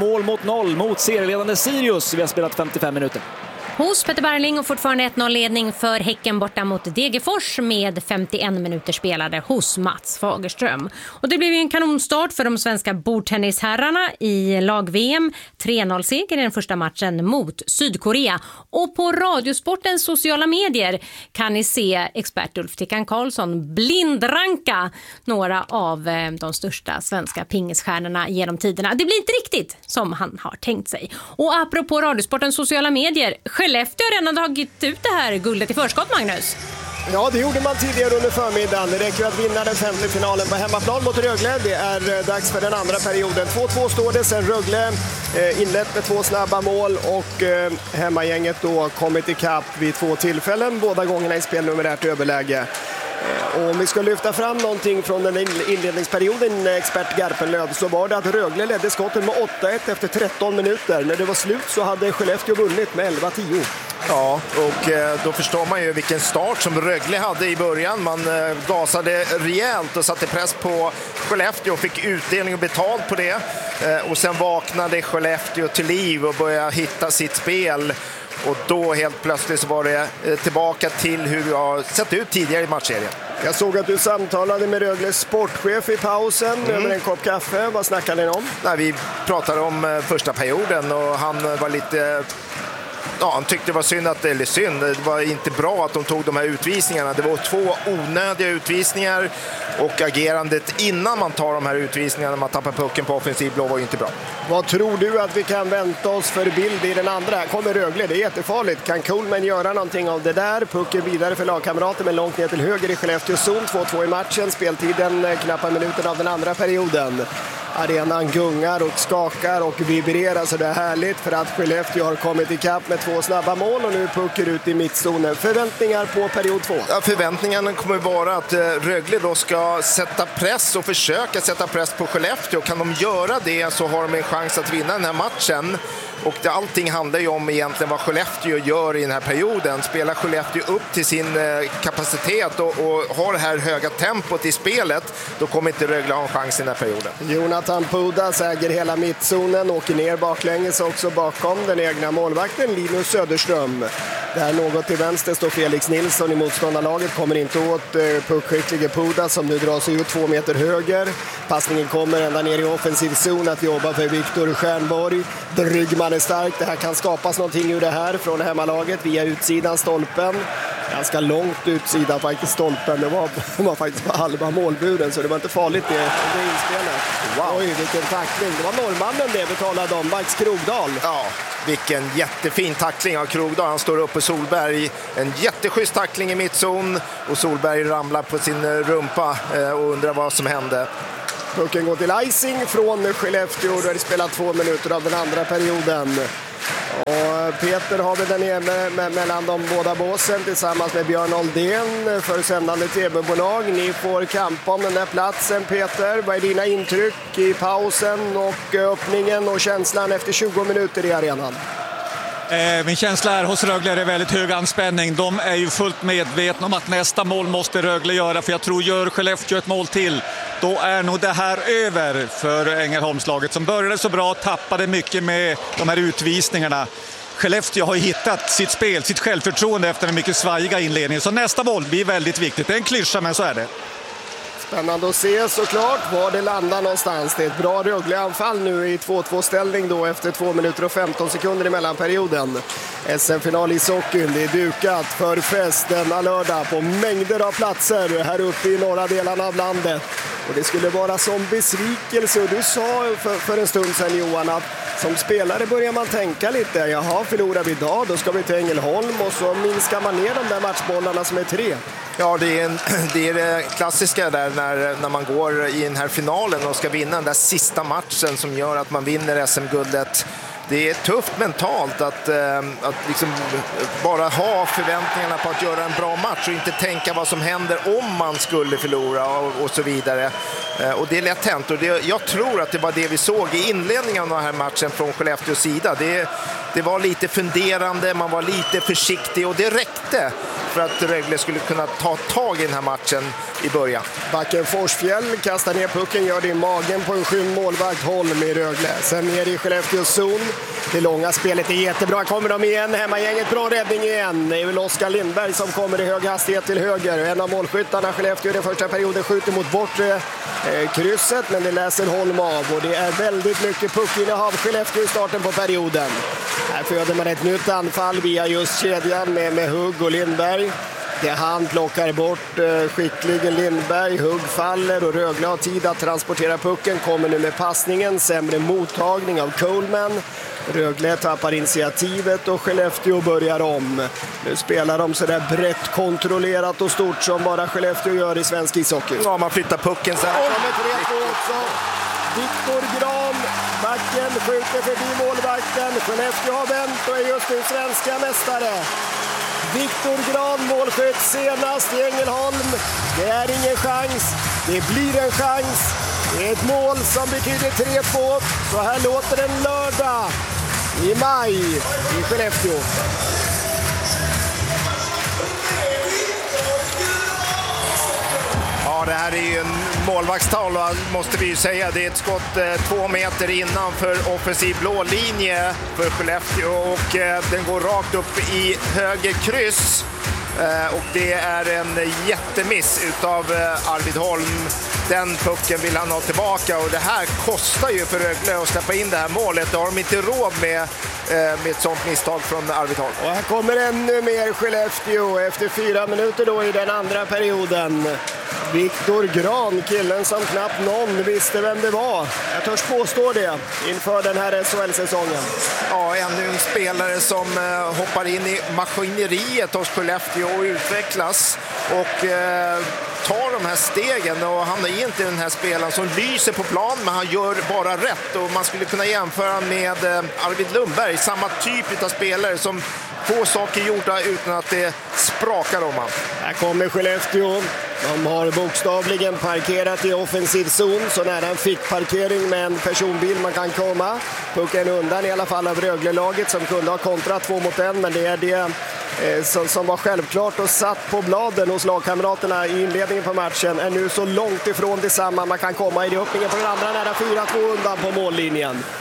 [SPEAKER 3] 2-0 mot serieledande Sirius. Vi har spelat 55 minuter.
[SPEAKER 4] Hos Peter Barling och fortfarande 1-0-ledning för Häcken borta mot Degerfors med 51 minuter spelade hos Mats Fagerström. Och det blev ju en kanonstart för de svenska bordtennisherrarna i lag-VM. 3-0-seger i den första matchen mot Sydkorea. Och på Radiosportens sociala medier kan ni se expert Ulf Tickan Karlsson blindranka några av de största svenska pingisstjärnorna genom tiderna. Det blir inte riktigt som han har tänkt sig. Och apropå Radiosportens sociala medier, Skellefteå har redan tagit ut det här guldet i förskott, Magnus.
[SPEAKER 1] Ja, det gjorde man tidigare under förmiddagen. Det räcker att vinna den femte finalen på hemmaplan mot Rögle. Det är dags för den andra perioden. 2-2 står det sen Rögle inlett med 2 snabba mål och hemmagänget då kommit i kapp vid 2 tillfällen. Båda gångerna i spelnumerärt överläge. Och om vi ska lyfta fram någonting från den inledningsperioden, expert Garpenlöv, så var det att Rögle ledde skotten med 8-1 efter 13 minuter. När det var slut så hade Skellefteå vunnit med 11-10.
[SPEAKER 2] Ja, och då förstår man ju vilken start som Rögle hade i början. Man gasade rejält och satte press på Skellefteå och fick utdelning och betalt på det. Och sen vaknade Skellefteå till liv och började hitta sitt spel. Och då helt plötsligt så var det tillbaka till hur vi har sett ut tidigare i matchserien.
[SPEAKER 1] Jag såg att du samtalade med Rögles sportchef i pausen över en kopp kaffe. Vad snackade ni om?
[SPEAKER 2] Nej, vi pratade om första perioden och han var lite... Ja, han tyckte det var synd det var inte bra att de tog de här utvisningarna. Det var 2 onödiga utvisningar och agerandet innan man tar de här utvisningarna, man tappar pucken på offensiv blå, var ju inte bra.
[SPEAKER 1] Vad tror du att vi kan vänta oss för bild i den andra? Här kommer Rögle, det är jättefarligt. Kan Coleman göra någonting av det där? Pucken vidare för lagkamrater men långt ner till höger i Skellefteå zon. 2-2 i matchen, speltiden knappa minuten av den andra perioden. Arenan gungar och skakar och vibrerar, så det är härligt för att Skellefteå har kommit i kapp med 2 snabba mål och nu puckar ut i mittzonen. Förväntningar på period 2?
[SPEAKER 2] Ja, förväntningarna kommer vara att Rögle då ska sätta press och försöka sätta press på Skellefteå. Kan de göra det så har de en chans att vinna den här matchen. Och allting handlar ju om egentligen vad Skellefteå gör i den här perioden. Spelar Skellefteå upp till sin kapacitet och har det här höga tempot i spelet, då kommer inte Rögle ha en chans i den här perioden.
[SPEAKER 1] Jonathan Pudas äger hela mittzonen, åker ner baklänges också bakom den egna målvakten Linus Söderström. Där något till vänster står Felix Nilsson i motståndarlaget, kommer inte åt puckskicklige Puda som nu drar sig ut 2 meter höger. Passningen kommer ända ner i offensiv zon att jobba för Viktor Stjernborg. Bryggman är stark, det här kan skapas någonting ur det här från hemmalaget via utsidan stolpen. Ganska långt utsida faktiskt stolpen, det var faktiskt på halva målburen så det var inte farligt det inspelet. Wow. Oj, vilken tackling, det var norrmannen det betalade om, Max Krogdahl.
[SPEAKER 2] Ja, vilken jättefin tackling av Krogdahl, han står upp på Solberg, en jätteschysst tackling i mittzon och Solberg ramlar på sin rumpa och undrar vad som hände.
[SPEAKER 1] Pucken går till icing från Skellefteå, där det spelar 2 minuter av den andra perioden. Och Peter har vi den nere mellan de båda båsen tillsammans med Björn Oldén för sändande tv-bolag. Ni får kampa om den där platsen, Peter. Vad är dina intryck i pausen och öppningen och känslan efter 20 minuter i arenan?
[SPEAKER 7] Min känsla är hos Rögle är det väldigt hög anspänning. De är ju fullt medvetna om att nästa mål måste Rögle göra, för jag tror gör Skellefteå ett mål till, då är nog det här över för Ängelholmslaget som började så bra, tappade mycket med de här utvisningarna. Skellefteå har hittat sitt spel, sitt självförtroende efter en mycket svajiga inledning, så nästa mål blir väldigt viktigt. Det är en klyscha, men så är det.
[SPEAKER 1] Spännande att se såklart var det landar någonstans. Det är ett bra Rögle-anfall nu i 2-2-ställning då efter 2 minuter och 15 sekunder i mellanperioden. SM-final i Sockin, det är dukat för fest denna lördag på mängder av platser här uppe i norra delarna av landet. Och det skulle vara som besvikelse, och du sa för en stund sedan Johan att som spelare börjar man tänka lite, jaha, förlorar vi idag, då ska vi till Ängelholm, och så minskar man ner de där matchbollarna som är 3.
[SPEAKER 2] Ja, det är det klassiska där när man går i den här finalen och ska vinna den där sista matchen som gör att man vinner SM-guldet. Det är tufft mentalt att liksom bara ha förväntningarna på att göra en bra match och inte tänka vad som händer om man skulle förlora och så vidare. Och det är lätt hänt, och jag tror att det var det vi såg i inledningen av den här matchen från Skellefteås sida. Det var lite funderande, man var lite försiktig, och det räckte för att Rögle skulle kunna ta tag i den här matchen i början.
[SPEAKER 1] Backen Forsfjäll kastar ner pucken, gör det i magen på en skymd målvakt Holm i Rögle. Sen ner i Skellefteås zon. Det långa spelet är jättebra. Kommer de igen, hemmagänget, bra räddning igen. Det är väl Oskar Lindberg som kommer i hög hastighet till höger. En av målskyttarna Skellefteå i den första perioden skjuter mot bortre krysset, men det läser Holm av. Och det är väldigt mycket puckinnehav Skellefteå i starten på perioden. Här föder man ett nytt anfall via just kedjan med Hugg och Lindberg. Det han plockar bort skickligen Lindberg, Hugg faller och Rögle har tid att transportera pucken, kommer nu med passningen, sämre mottagning av Coleman. Rögle tappar initiativet och Skellefteå börjar om. Nu spelar de så där brett kontrollerat och stort som bara Skellefteå gör i svensk ishockey.
[SPEAKER 2] Ja, man flyttar pucken så här.
[SPEAKER 1] Viktor Gran, backen skjuter förbi målvakten. Skellefteå har vänt och är just nu svenska mästare. Viktor Gran, målskytt senast i Ängelholm. Det är ingen chans. Det blir en chans. Det är ett mål som betyder 3-2. Så här låter den lördag i maj i Skellefteå.
[SPEAKER 2] Ja, det här är ju en målvaktstavla, måste vi ju säga. Det är ett skott 2 meter innanför offensiv blå linje för Skellefteå, och den går rakt upp i höger kryss. Och det är en jättemiss utav Arvid Holm. Den pucken vill han ha tillbaka, och det här kostar ju för Rögle att släppa in det här målet. Det har de inte råd med ett sånt misstag från Arvid Holm.
[SPEAKER 1] Och här kommer ännu mer Skellefteå efter 4 minuter då i den andra perioden. Viktor Gran, killen som knappt någon visste vem det var. Jag törs påstå det inför den här SHL-säsongen.
[SPEAKER 2] Ja, ännu en spelare som hoppar in i maskineriet hos Skellefteå och utvecklas och tar de här stegen, och han är inte den här spelaren som lyser på plan, men han gör bara rätt, och man skulle kunna jämföra med Arvid Lundberg, samma typ av spelare som få saker gjorda utan att det sprakar om han.
[SPEAKER 1] Här kommer Skellefteå. De har bokstavligen parkerat i offensiv zon, så nära en fickparkering med en personbil man kan komma. Pucken undan i alla fall av Rögle-laget som kunde ha kontrat 2 mot 1, men det är det som var självklart och satt på bladen hos lagkamraterna i inledningen på matchen är nu så långt ifrån detsamma man kan komma i det. Öppningen på den andra nära 4-2 undan på mållinjen.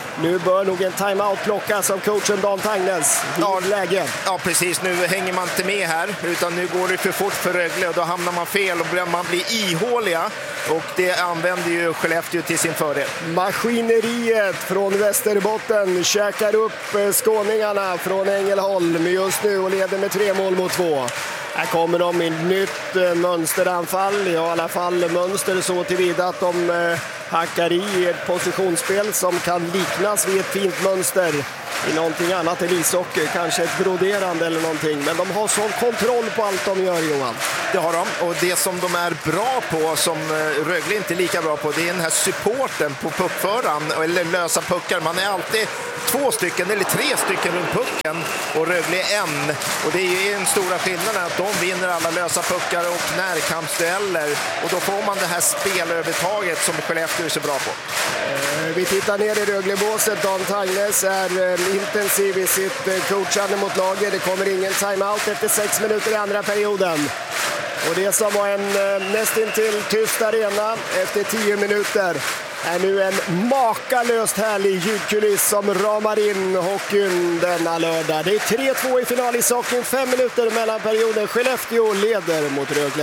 [SPEAKER 1] Nu bör nog en timeout plockas av coachen Dan Tangnes. Läge.
[SPEAKER 2] Ja, precis. Nu hänger man inte med här, utan nu går det för fort för Rögle och då hamnar man fel och man blir ihåliga. Och det använder ju Skellefteå till sin fördel.
[SPEAKER 1] Maskineriet från Västerbotten käkar upp skåningarna från Ängelholm just nu och leder med 3-2. Här kommer de i nytt mönsteranfall, i alla fall mönster så tillvida att de hackar i ett positionsspel som kan liknas vid ett fint mönster i någonting annat än ishockey, kanske ett broderande eller någonting. Men de har sån kontroll på allt de gör, Johan.
[SPEAKER 2] Det har de, och det som de är bra på, som Rögle inte är lika bra på, det är den här supporten på puckföraren, eller lösa puckar. Man är alltid 2 stycken eller 3 stycken runt pucken och Rögle är en. Och det är ju en stora skillnaden att de vinner alla lösa puckar och närkampsdueller. Och då får man det här spelövertaget som Skellefteå är så bra på.
[SPEAKER 1] Vi tittar ner i Röglebåset. Dan Tangnes är intensiv i sitt coachande mot laget. Det kommer ingen timeout efter 6 minuter i andra perioden. Och det som var en nästintill tyst arena efter 10 minuter är nu en makalöst härlig ljudkuliss som ramar in hockeyn denna lördag. Det är 3-2 i final i hockeyn, 5 minuter mellan perioden. Skellefteå leder mot Rögle.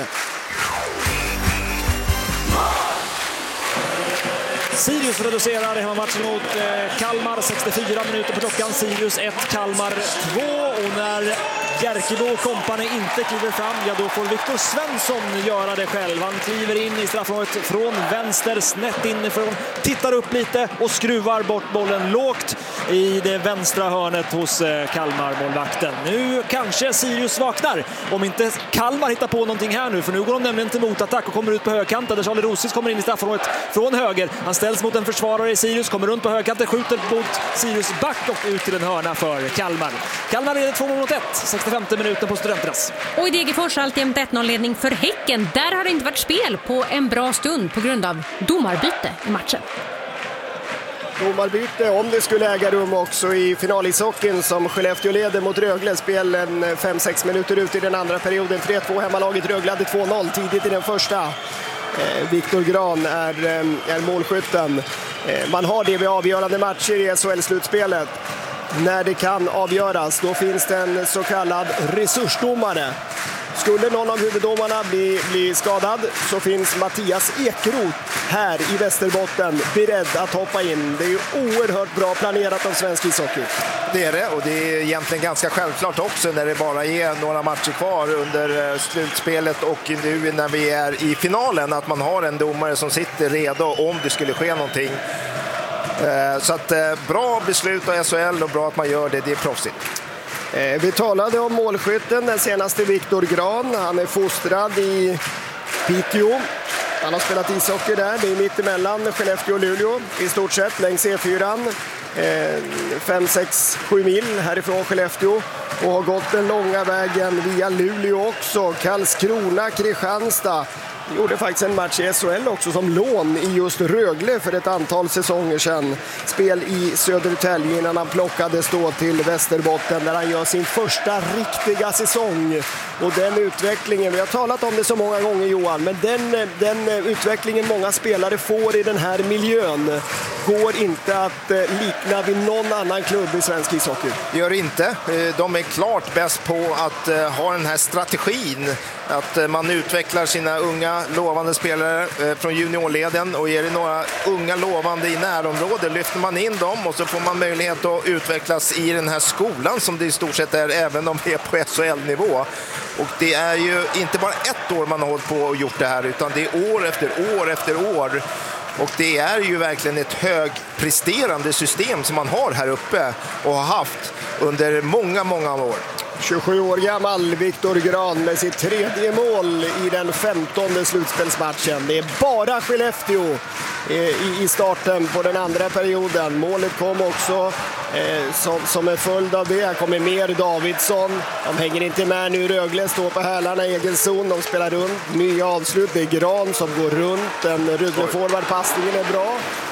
[SPEAKER 3] Sirius reducerar hemmamatchen mot Kalmar, 64 minuter på klockan. Sirius 1, Kalmar 2. Och när Jerkebo och kompani inte kliver fram, ja då får Viktor Svensson göra det själv. Han kliver in i straffområdet från vänster, snett inifrån, tittar upp lite och skruvar bort bollen lågt i det vänstra hörnet hos Kalmar-målvakten. Nu kanske Sirius vaknar, om inte Kalmar hittar på någonting här nu, för nu går de nämligen till motattack och kommer ut på högkanten där Charlie Rosis kommer in i straffområdet från höger. Han ställs mot en försvarare i Sirius, kommer runt på högkanten, skjuter mot Sirius back och ut till en hörna för Kalmar. Kalmar leder 2-1, 65 minuten på Studenternas.
[SPEAKER 4] Och i Degerfors alltjämt 1-0-ledning för Häcken. Där har det inte varit spel på en bra stund på grund av domarbyte i matchen.
[SPEAKER 1] Domarbyte, om det skulle äga rum också i finalishockeyn som Skellefteå leder mot Rögle. Spelen 5-6 minuter ut i den andra perioden. 3-2 hemmalaget. Rögle hade 2-0 tidigt i den första. Viktor Gran är målskytten. Man har det vid avgörande matcher i SHL-slutspelet. När det kan avgöras, då finns det en så kallad resursdomare. Skulle någon av huvuddomarna bli skadad så finns Mattias Ekeroth här i Västerbotten beredd att hoppa in. Det är ju oerhört bra planerat av svensk ishockey.
[SPEAKER 2] Det är det, och det är egentligen ganska självklart också när det bara är några matcher kvar under slutspelet och nu när vi är i finalen, att man har en domare som sitter redo om det skulle ske någonting. Så att bra beslut av SHL och bra att man gör det, det är proffsigt.
[SPEAKER 1] Vi talade om målskytten, den senaste Viktor Gran. Han är fostrad i Piteå. Han har spelat ishockey där. Det är mitt emellan Skellefteå och Luleå i stort sett längs E4. 5-6-7 mil härifrån Skellefteå och har gått den långa vägen via Luleå också. Karlskrona, Kristianstad. Gjorde faktiskt en match i SHL också som lån i just Rögle för ett antal säsonger sedan. Spel i Södertälje innan han plockades då till Västerbotten där han gör sin första riktiga säsong. Och den utvecklingen, vi har talat om det så många gånger Johan, men den utvecklingen många spelare får i den här miljön går inte att likna vid någon annan klubb i svensk ishockey.
[SPEAKER 2] Det gör inte. De är klart bäst på att ha den här strategin. Att man utvecklar sina unga lovande spelare från juniorleden och ger det några unga lovande i närområdet. Lyfter man in dem och så får man möjlighet att utvecklas i den här skolan som det i stort sett är även om det är på SHL-nivå. Och det är ju inte bara ett år man har hållit på och gjort det här utan det är år efter år efter år. Och det är ju verkligen ett högpresterande system som man har här uppe och har haft under många, många år.
[SPEAKER 1] 27 år gammal Viktor Gran med sitt 3:e mål i den 15:e slutspelsmatchen. Det är bara Skellefteå i starten på den andra perioden. Målet kom också som en följd av det. Här kommer mer Davidsson. De hänger inte med nu. Rögle står på hälarna i egen zon. De spelar runt. Nya avslut. Det är Gran som går runt. Den Rögle-forward-passningen är bra.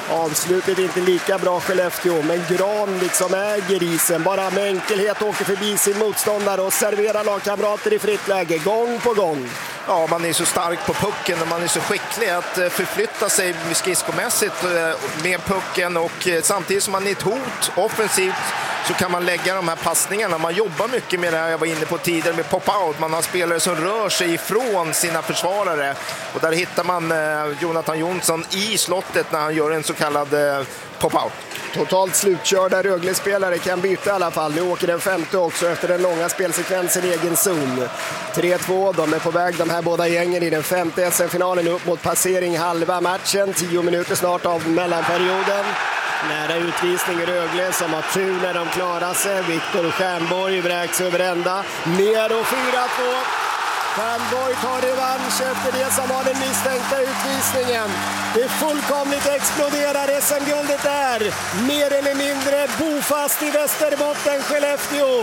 [SPEAKER 1] Avslutet inte lika bra Skellefteå, men Gran liksom äger isen. Bara med enkelhet åker förbi sin motståndare och serverar lagkamrater i fritt läge, gång på gång.
[SPEAKER 2] Ja, man är så stark på pucken och man är så skicklig att förflytta sig skridskomässigt med pucken, och samtidigt som man är ett hot offensivt så kan man lägga de här passningarna. Man jobbar mycket med det här jag var inne på tidigare med pop-out. Man har spelare som rör sig ifrån sina försvarare, och där hittar man Jonathan Jonsson i slottet när han gör en så kallad pop-out.
[SPEAKER 1] Totalt slutkörda Rögle-spelare kan byta i alla fall. Nu åker den femte också efter den långa spelsekvensen i egen zon. 3-2, de är på väg de här båda gängen i den femte SM-finalen upp mot passering halva matchen. 10 minuter snart av mellanperioden. Nära utvisning i Rögle som har tur när de klarar sig. Viktor Stjernborg vräks över ända. Ner och 4-2. Stjernborg tar revansch efter det som var den misstänkta utvisningen. Det fullkomligt exploderar. SM-guldet är mer eller mindre bofast i Västerbotten, Skellefteå.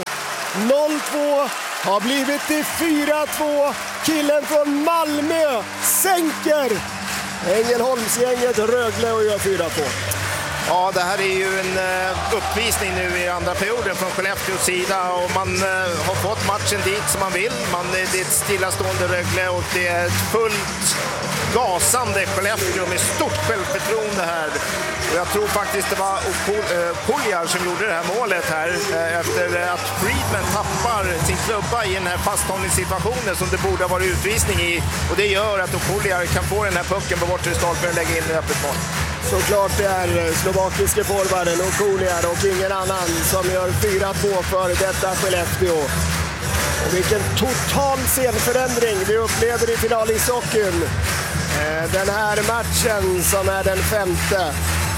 [SPEAKER 1] 0-2 har blivit till 4-2. Killen från Malmö sänker Ängelholmsgänget Rögle och gör 4-2.
[SPEAKER 2] Ja, det här är ju en uppvisning nu i andra perioden från Skellefteås sida, och man har fått matchen dit som man vill. Det är ett stillastående Rögle och det är ett fullt gasande Skellefteå med stort självförtroende här. Och jag tror faktiskt det var Puliar som gjorde det här målet här efter att Friedman tappar sin klubba i den här fasthållningssituationen som det borde ha varit utvisning i, och det gör att Puliar kan få den här pucken på bortre stolpen och lägga in i öppet mål.
[SPEAKER 1] Såklart det är slovakiske forwarden och Kuliar och ingen annan som gör 4-2 för detta Skellefteå. Och vilken total scenförändring vi upplever i finalishockeyn. Den här matchen som är den femte.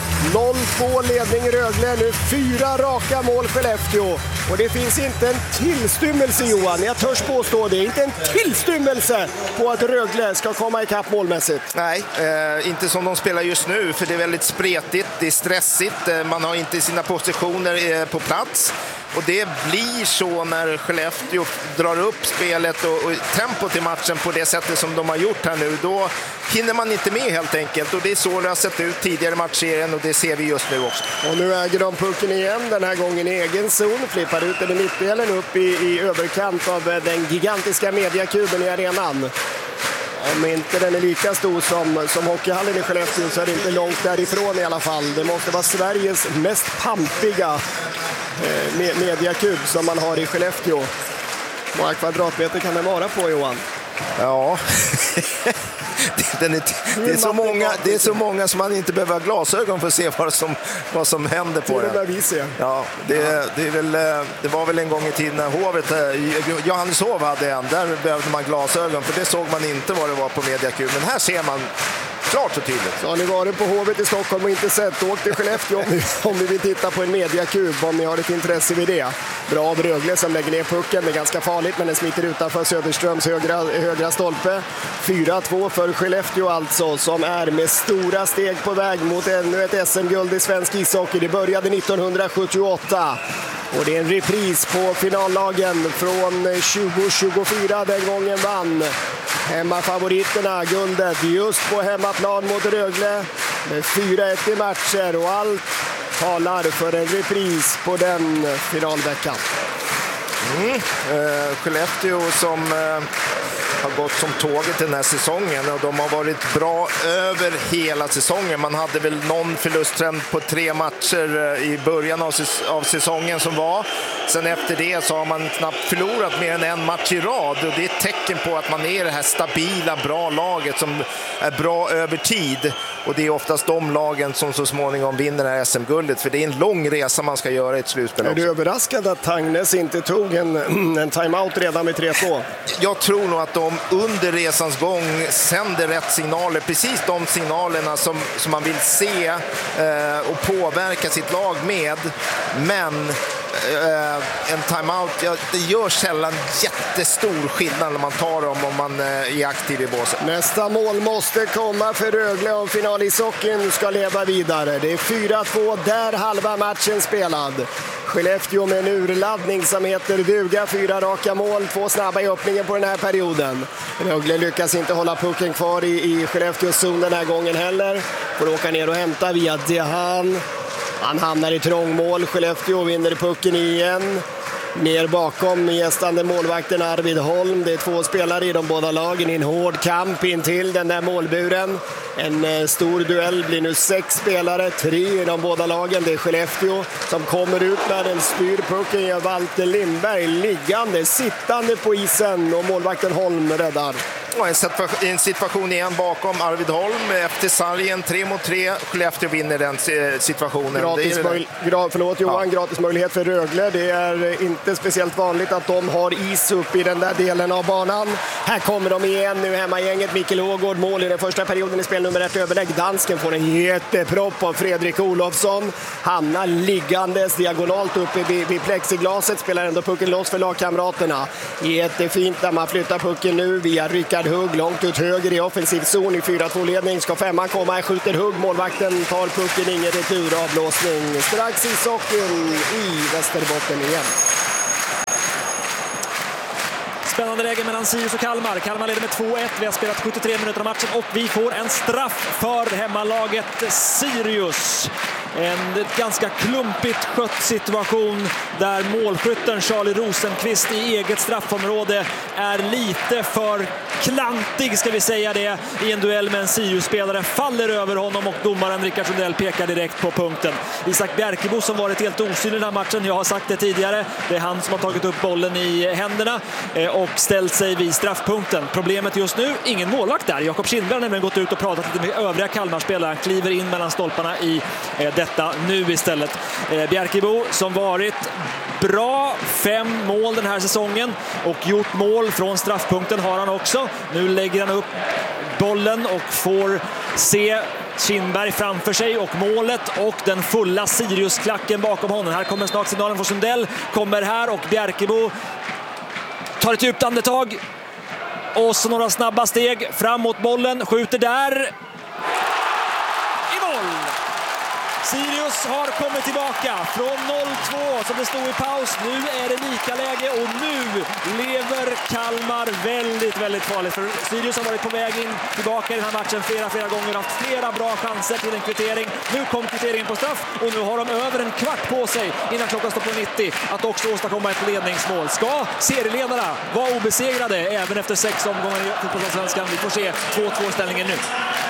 [SPEAKER 1] 0-2 ledning Rögle, nu 4 raka mål Skellefteå. Och det finns inte en tillstymmelse, Johan, jag törs påstå det, inte en tillstymmelse på att Rögle ska komma i kapp målmässigt.
[SPEAKER 2] Nej, inte som de spelar just nu, för det är väldigt spretigt, det är stressigt, man har inte sina positioner på plats. Och det blir så när Skellefteå drar upp spelet och tempot i matchen på det sättet som de har gjort här nu. Då hinner man inte med helt enkelt, och det är så det har sett ut tidigare i matchserien, och det ser vi just nu också.
[SPEAKER 1] Och nu äger de pucken igen, den här gången i egen zon. Flippar ut den i mittdelen upp i överkant av den gigantiska mediakuben i arenan. Om inte den är lika stor som hockeyhallen i Skellefteå så är det inte långt därifrån i alla fall. Det måste vara Sveriges mest pampiga mediakub som man har i Skellefteå. Hur många kvadratmeter kan den vara på, Johan?
[SPEAKER 2] Ja, det är så många som man inte behöver ha glasögon för att se vad som händer på den. Ja, det var väl en gång i tiden när hovet, Johanneshov hade en, där behövde man glasögon för det såg man inte vad det var på mediakuben. Här ser man klart och tydligt.
[SPEAKER 1] Så har ni varit på hovet i Stockholm och inte sett, åk till Skellefteå om ni vill titta på en mediakub, om ni har ett intresse vid det. Bra av Rögle som lägger ner pucken, det är ganska farligt men den smiter utanför Söderströms högra stolpe. 4-2 för Skellefteå alltså, som är med stora steg på väg mot ännu ett SM-guld i svensk ishockey. Det började 1978. Och det är en repris på finallagen från 2024, den gången vann hemmafavoriterna guldet just på hemmaplan mot Rögle med 4-1 i matcher, och allt talar för en repris på den finalveckan.
[SPEAKER 2] Skellefteå som har gått som tåget den här säsongen, och de har varit bra över hela säsongen. Man hade väl någon förlusttrend på 3 matcher i början av säsongen som var. Sen efter det så har man knappt förlorat mer än en match i rad, och det är ett tecken på att man är det här stabila, bra laget som är bra över tid. Och det är oftast de lagen som så småningom vinner det här SM-guldet, för det är en lång resa man ska göra i ett slutspel.
[SPEAKER 1] Är du överraskad att Tangnes inte tog en timeout redan med 3-2?
[SPEAKER 2] Jag tror nog att de under resans gång sänder rätt signaler, precis de signalerna som man vill se och påverka sitt lag med. Men en timeout, det gör sällan jättestor skillnad när man tar dem om man är aktiv i båset.
[SPEAKER 1] Nästa mål måste komma för Rögle om finalishockeyn ska leva vidare. Det är 4-2, där halva matchen spelad. Skellefteå med en urladdning som heter duga. 4 raka mål, 2 snabba i öppningen på den här perioden. Rögle lyckas inte hålla pucken kvar i Skellefteås zon den här gången heller. Får åka ner och hämta via Dehan. Han hamnar i trångmål. Skellefteå vinner pucken igen. Ner bakom gästande målvakten Arvid Holm. Det är 2 spelare i de båda lagen i en hård kamp in till den där målburen. En stor duell, blir nu 6 spelare, 3 i de båda lagen. Det är Skellefteå som kommer ut när den styr pucken. Gör Walter Lindberg liggande, sittande på isen och målvakten Holm räddar.
[SPEAKER 2] En situation igen bakom Arvid Holm efter sargen 3-3. Skellefteå vinner den situationen.
[SPEAKER 1] Gratis möjlighet för Rögle. Det är inte speciellt vanligt att de har is upp i den där delen av banan. Här kommer de igen nu, hemmagänget. Mikael Ågård, mål i den första perioden i spel nummer 1 överlägg. Dansken får en jättepropp av Fredrik Olofsson. Hamnar liggandes diagonalt uppe vid plexiglaset. Spelar ändå pucken loss för lagkamraterna. Jättefint när man flyttar pucken nu via Rickard Hugg långt ut höger i offensiv zon i 4-2-ledning. Ska 5:an komma, här skjuter Hugg. Målvakten tar pucken, ingen retur, avblåsning. Strax i socken i Västerbotten igen.
[SPEAKER 3] Spännande läge mellan Sirius och Kalmar. Kalmar leder med 2-1. Vi har spelat 73 minuter av matchen och vi får en straff för hemmalaget Sirius. En ganska klumpigt skött situation där målskytten Charlie Rosenqvist i eget straffområde är lite för klantig, ska vi säga det, i en duell med en Sirius-spelare. Faller över honom och domaren Rickard Sundell pekar direkt på punkten. Isak Bjerkebo som varit helt osynlig i den här matchen, jag har sagt det tidigare, det är han som har tagit upp bollen i händerna och ställt sig vid straffpunkten. Problemet just nu, ingen målvakt där. Jakob Kindberg har nämligen gått ut och pratat lite med övriga Kalmar-spelare. Han kliver in mellan stolparna i detta nu istället. Bjerkebo som varit bra, 5 mål den här säsongen och gjort mål från straffpunkten har han också. Nu lägger han upp bollen och får se Kindberg framför sig och målet och den fulla Sirius-klacken bakom honom. Här kommer snart signalen från Sundell, kommer här och Bjerkebo tar ett djupt andetag och så några snabba steg fram mot bollen, skjuter där i mål. Sirius har kommit tillbaka från 0-2 som det stod i paus. Nu är det lika läge och nu lever Kalmar väldigt, väldigt farligt. För Sirius har varit på väg in tillbaka i den här matchen flera gånger. Haft flera bra chanser till en kvittering. Nu kom kvitteringen på straff och nu har de över en kvart på sig innan klockan står på 90 att också åstadkomma ett ledningsmål. Ska serieledarna vara obesegrade även efter 6 omgångar i fotbollsallsvenskan? Vi får se 2-2-ställningen nu.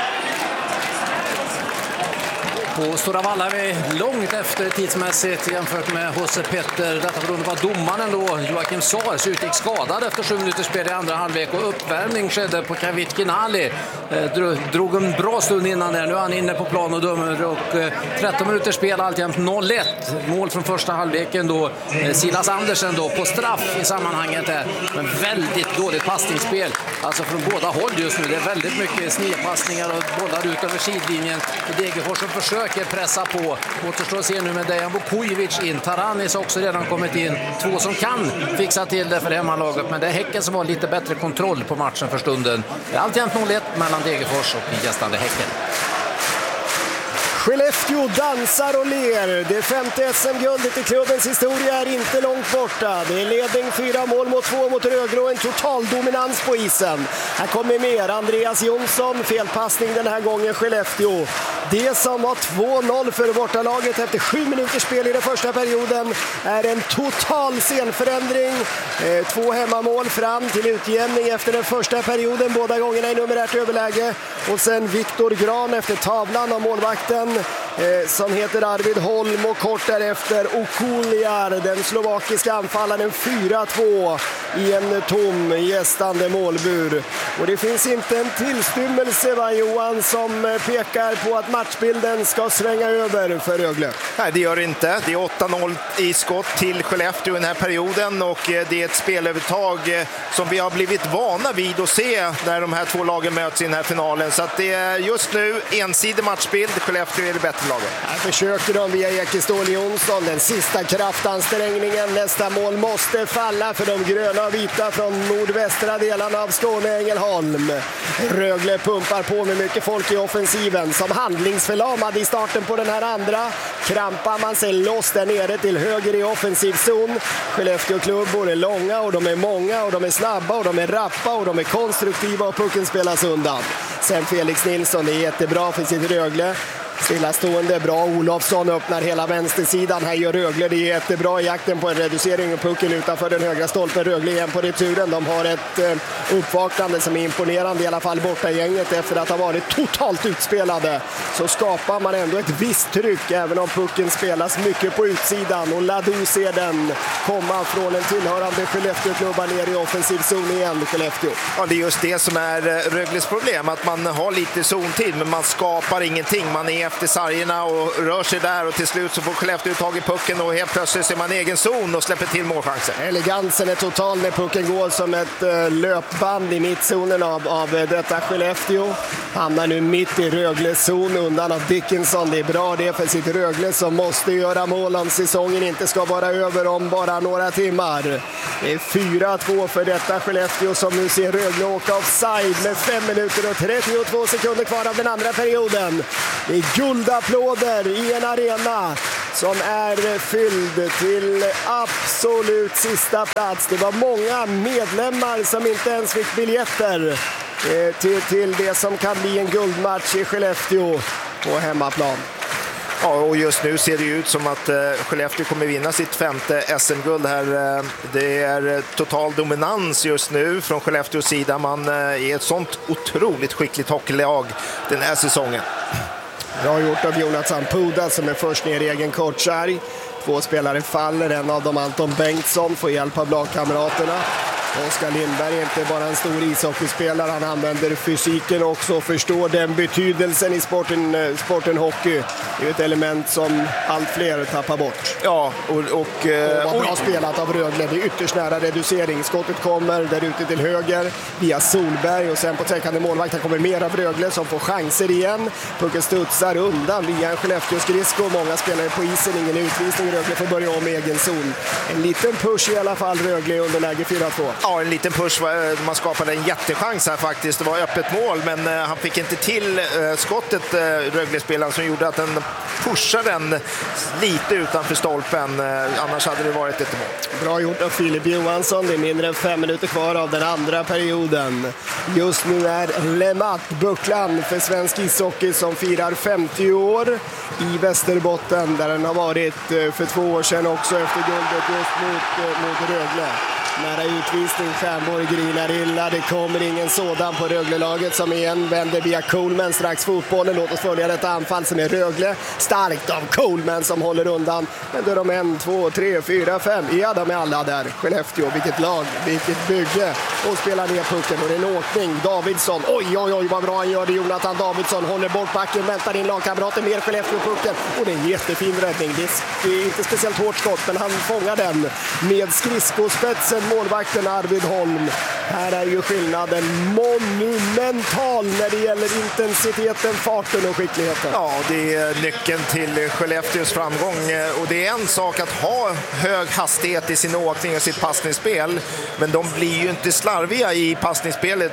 [SPEAKER 17] På Stora Valla är vi långt efter tidsmässigt jämfört med Jose Petter. Detta beroende på att domaren då, Joakim Sars, utgick skadad efter 7 minuters spel i andra halvlek och uppvärmning skedde på Kavit Kinali. Drog en bra stund innan där. Nu är han inne på plan och dömer och 13 minuters spel alltjämt 0-1. Mål från första halvleken då. Silas Andersen då på straff i sammanhanget där. Men väldigt dåligt passningsspel. Alltså från båda håll just nu. Det är väldigt mycket snedpassningar och bollar ut över sidlinjen. Degerfors som försöker pressa på. Återstår att se nu med Dejan Vukojevic in. Taranis har också redan kommit in. 2 som kan fixa till det för hemmalaget. Men det är Häcken som har lite bättre kontroll på matchen för stunden. Det är alltjämt 0-1 mellan Degerfors och gästande Häcken.
[SPEAKER 1] Skellefteå dansar och ler. Det 5:e SM-guldet i klubbens historia är inte långt borta. Det är ledning 4-2 mot Rögle och en total dominans på isen. Här kommer mer. Andreas Jonsson, felpassning den här gången Skellefteå. Det som var 2-0 för bortalaget efter 7 minuters spel i den första perioden är en total scenförändring. 2 hemmamål fram till utjämning efter den första perioden, båda gångerna i nummer 1 överläge. Och sen Viktor Gran efter tavlan av målvakten som heter Arvid Holm och kort därefter Okuliar, den slovakiska anfallaren, 4-2 i en tom gästande målbur. Och det finns inte en tillstymmelse, va, Johan, som pekar på att matchbilden ska svänga över för Rögle.
[SPEAKER 2] Nej, det gör det inte. Det är 8-0 i skott till Skellefteå i den här perioden och det är ett spelövertag som vi har blivit vana vid att se när de här 2 lagen möts i den här finalen. Så att det är just nu ensidig matchbild. Skellefteå är det bättre laget.
[SPEAKER 1] Här försöker de via Ekestål Jonsson. Den sista kraftansträngningen. Nästa mål måste falla för de gröna röda och vita från nordvästra delarna av Skåne, Ängelholm. Rögle pumpar på med mycket folk i offensiven. Som handlingsförlamad i starten på den här andra krampar man sig loss där nere till höger i offensiv zon. Skellefteå-klubbor är långa och de är många och de är snabba och de är rappa och de är konstruktiva och pucken spelas undan. Sen Felix Nilsson är jättebra för sitt Rögle. Stillastående, bra. Olofsson öppnar hela vänstersidan. Här gör Rögle det jättebra i jakten på en reducering och pucken utanför den högra stolpen. Rögle igen på returen. De har ett uppvaknande som är imponerande, i alla fall borta gänget efter att ha varit totalt utspelade. Så skapar man ändå ett visst tryck även om pucken spelas mycket på utsidan. Och Ladou ser den komma från en tillhörande Skellefteå-klubba ner i offensiv zon igen, Skellefteå.
[SPEAKER 2] Ja, det är just det som är Rögles problem, att man har lite zontid men man skapar ingenting. Man är efter sargerna och rör sig där och till slut så får Skellefteå tag i pucken och helt plötsligt ser man egen zon och släpper till målchanser.
[SPEAKER 1] Elegansen är total när pucken går som ett löpband i mittzonen av detta Skellefteå. Hamnar nu mitt i Rögles zon undan av Dickinson. Det är bra det för sitt Rögle som måste göra mål om säsongen inte ska vara över om bara några timmar. Det är 4-2 för detta Skellefteå som nu ser Rögle åka offside med 5 minuter och 32 sekunder kvar av den andra perioden. Det är guldapplåder i en arena som är fylld till absolut sista plats. Det var många medlemmar som inte ens fick biljetter till det som kan bli en guldmatch i Skellefteå på hemmaplan.
[SPEAKER 2] Ja, och just nu ser det ut som att Skellefteå kommer vinna sitt 5:e SM-guld här. Det är total dominans just nu från Skellefteås sida. Man är ett sånt otroligt skickligt hockeylag den här säsongen.
[SPEAKER 1] Bra gjort av Jonathan Puda som är först ner i egen kortsarg. 2 spelare faller, en av dem Anton Bengtsson får hjälp av lagkamraterna. Oskar Lindberg är inte bara en stor ishockeyspelare, han använder fysiken också och förstår den betydelsen i sporten hockey. Det är ett element som allt fler tappar bort.
[SPEAKER 2] Ja, och
[SPEAKER 1] vad bra spelat av Rögle. Det är ytterst nära reducering. Skottet kommer där ute till höger via Solberg och sen på täckande målvakten kommer mer av Rögle som får chanser igen. Pucken studsar undan via en Skellefteå-skridsko. Många spelare på isen, ingen utvisning. Rögle får börja om med egen zon. En liten push i alla fall Rögle under läge 4-2.
[SPEAKER 2] Ja, en liten push. Man skapade en jättechans här faktiskt. Det var öppet mål, men han fick inte till skottet, Rögle-spelaren, som gjorde att den pushade den lite utanför stolpen. Annars hade det varit ett mål.
[SPEAKER 1] Bra gjort av Filip Johansson. Det är mindre än 5 minuter kvar av den andra perioden. Just nu är Lemat bucklan för svensk ishockey som firar 50 år i Västerbotten, där den har varit för 2 år sedan också efter guldet just mot Rögle. Nära utvisning, Stjärnborg grinar illa. Det kommer ingen sådan på Rögle-laget som igen vänder via Coleman strax fotbollen. Låt oss följa detta anfall som är Rögle. Starkt av Coleman som håller undan. Men då är de 1, 2, 3, 4, 5. Ja, de är alla där. Skellefteå, vilket lag, vilket bygge. Och spelar ner pucken och det är en åkning. Davidsson, oj vad bra han gör det. Jonathan Davidsson håller bort backen, väntar in lagkamrater, mer Skellefteå-pucken. Och det är en jättefin räddning. Det är inte speciellt hårt skott, men han fångar den med skridskospetsen. Målvakten Arvid Holm. Här är ju skillnaden monumental när det gäller intensiteten, farten och skickligheten.
[SPEAKER 2] Ja, det är nyckeln till Skellefteås framgång. Och det är en sak att ha hög hastighet i sin åkning och sitt passningsspel. Men de blir ju inte slarviga i passningsspelet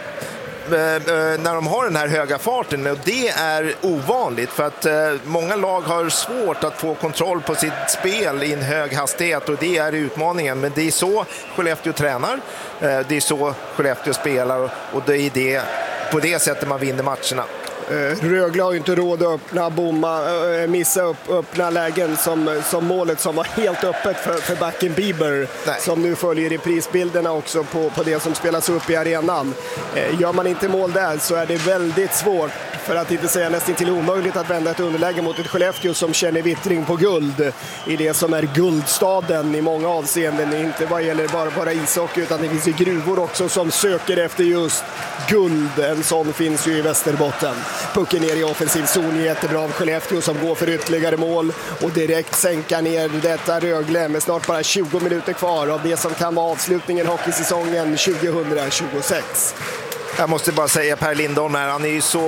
[SPEAKER 2] när de har den här höga farten, och det är ovanligt för att många lag har svårt att få kontroll på sitt spel i en hög hastighet, och det är utmaningen. Men det är så Skellefteå tränar, det är så Skellefteå spelar, och det är det, på det sättet man vinner matcherna.
[SPEAKER 1] Rögle har ju inte råd att missa öppna lägen som målet som var helt öppet för backen Bieber. Nej. Som nu följer i prisbilderna också på det som spelas upp i arenan. Gör man inte mål där så är det väldigt svårt, för att inte säga nästan till omöjligt, att vända ett underläge mot ett Skellefteå som känner vittring på guld i det som är guldstaden i många avseenden. Inte vad gäller bara ishockey, utan det finns ju gruvor också som söker efter just guld. En sån finns ju i Västerbotten. Pucken ner i offensiv zon, jättebra av Skellefteå som går för ytterligare mål och direkt sänka ner detta Rögle med snart bara 20 minuter kvar av det som kan vara avslutningen hockeysäsongen 2026.
[SPEAKER 2] Jag måste bara säga Per Lindholm här, han är ju så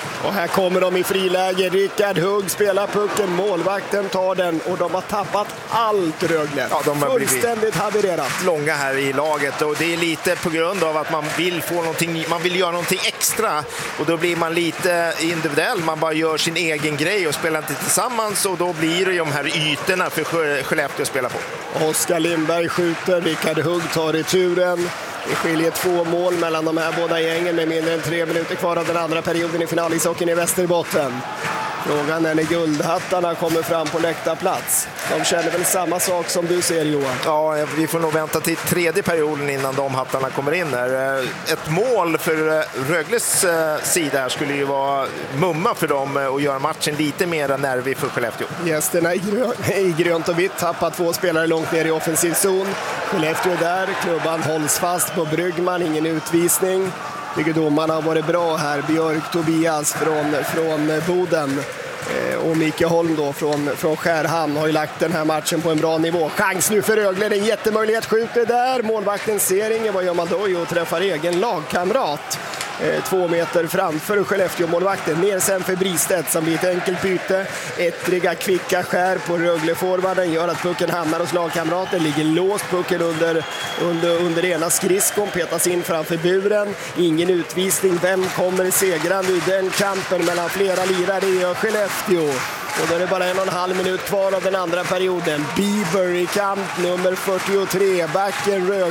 [SPEAKER 1] Och här kommer de i friläge. Rickard Hugg spelar pucken, målvakten tar den och de har tappat allt, Rögle.
[SPEAKER 2] Ja, de har
[SPEAKER 1] fullständigt havererat.
[SPEAKER 2] Långa här i laget och det är lite på grund av att man vill få någonting, man vill göra någonting extra och då blir man lite individuell, man bara gör sin egen grej och spelar inte tillsammans och då blir det de här ytorna för Skellefteå att spela på.
[SPEAKER 1] Oskar Lindberg skjuter, Rickard Hugg tar returen. Det skiljer 2 mål mellan de här båda gängen med mindre än 3 minuter kvar av den andra perioden i finalishockeyn i Västerbotten. Frågan är när guldhattarna kommer fram på läktarplats. De känner väl samma sak som du ser, Johan?
[SPEAKER 2] Ja, vi får nog vänta till tredje perioden innan de hattarna kommer in här. Ett mål för Rögles sida skulle ju vara mumma för dem och göra matchen lite mer nervig för Skellefteå.
[SPEAKER 1] Gästerna i grönt och vitt tappar 2 spelare långt ner i offensiv zon. Skellefteå är där, klubban hålls fast på Bryggman, ingen utvisning. Tycker domarna har varit bra här. Björk Tobias från Boden och Micke Holm då från Skärhamn har ju lagt den här matchen på en bra nivå. Chans nu för Rögle, en jättemöjlighet, skjuter där. Målvakten ser ingen, vad gör man då? Jo, träffar egen lagkamrat. 2 meter framför Skellefteå-målvakten. Ner sen för Bristedt som blir ett enkelt byte. Ettriga kvicka skär på Rögle-forwarden gör att pucken hamnar hos lagkamraten. Ligger låst, pucken under ena skridskon, petas in framför buren. Ingen utvisning. Vem kommer segrande ur den kampen mellan flera lirare? Det gör Skellefteå. Och då är det bara 1,5 minut kvar av den andra perioden. Bieber i kamp nummer 43. Backen Rögle.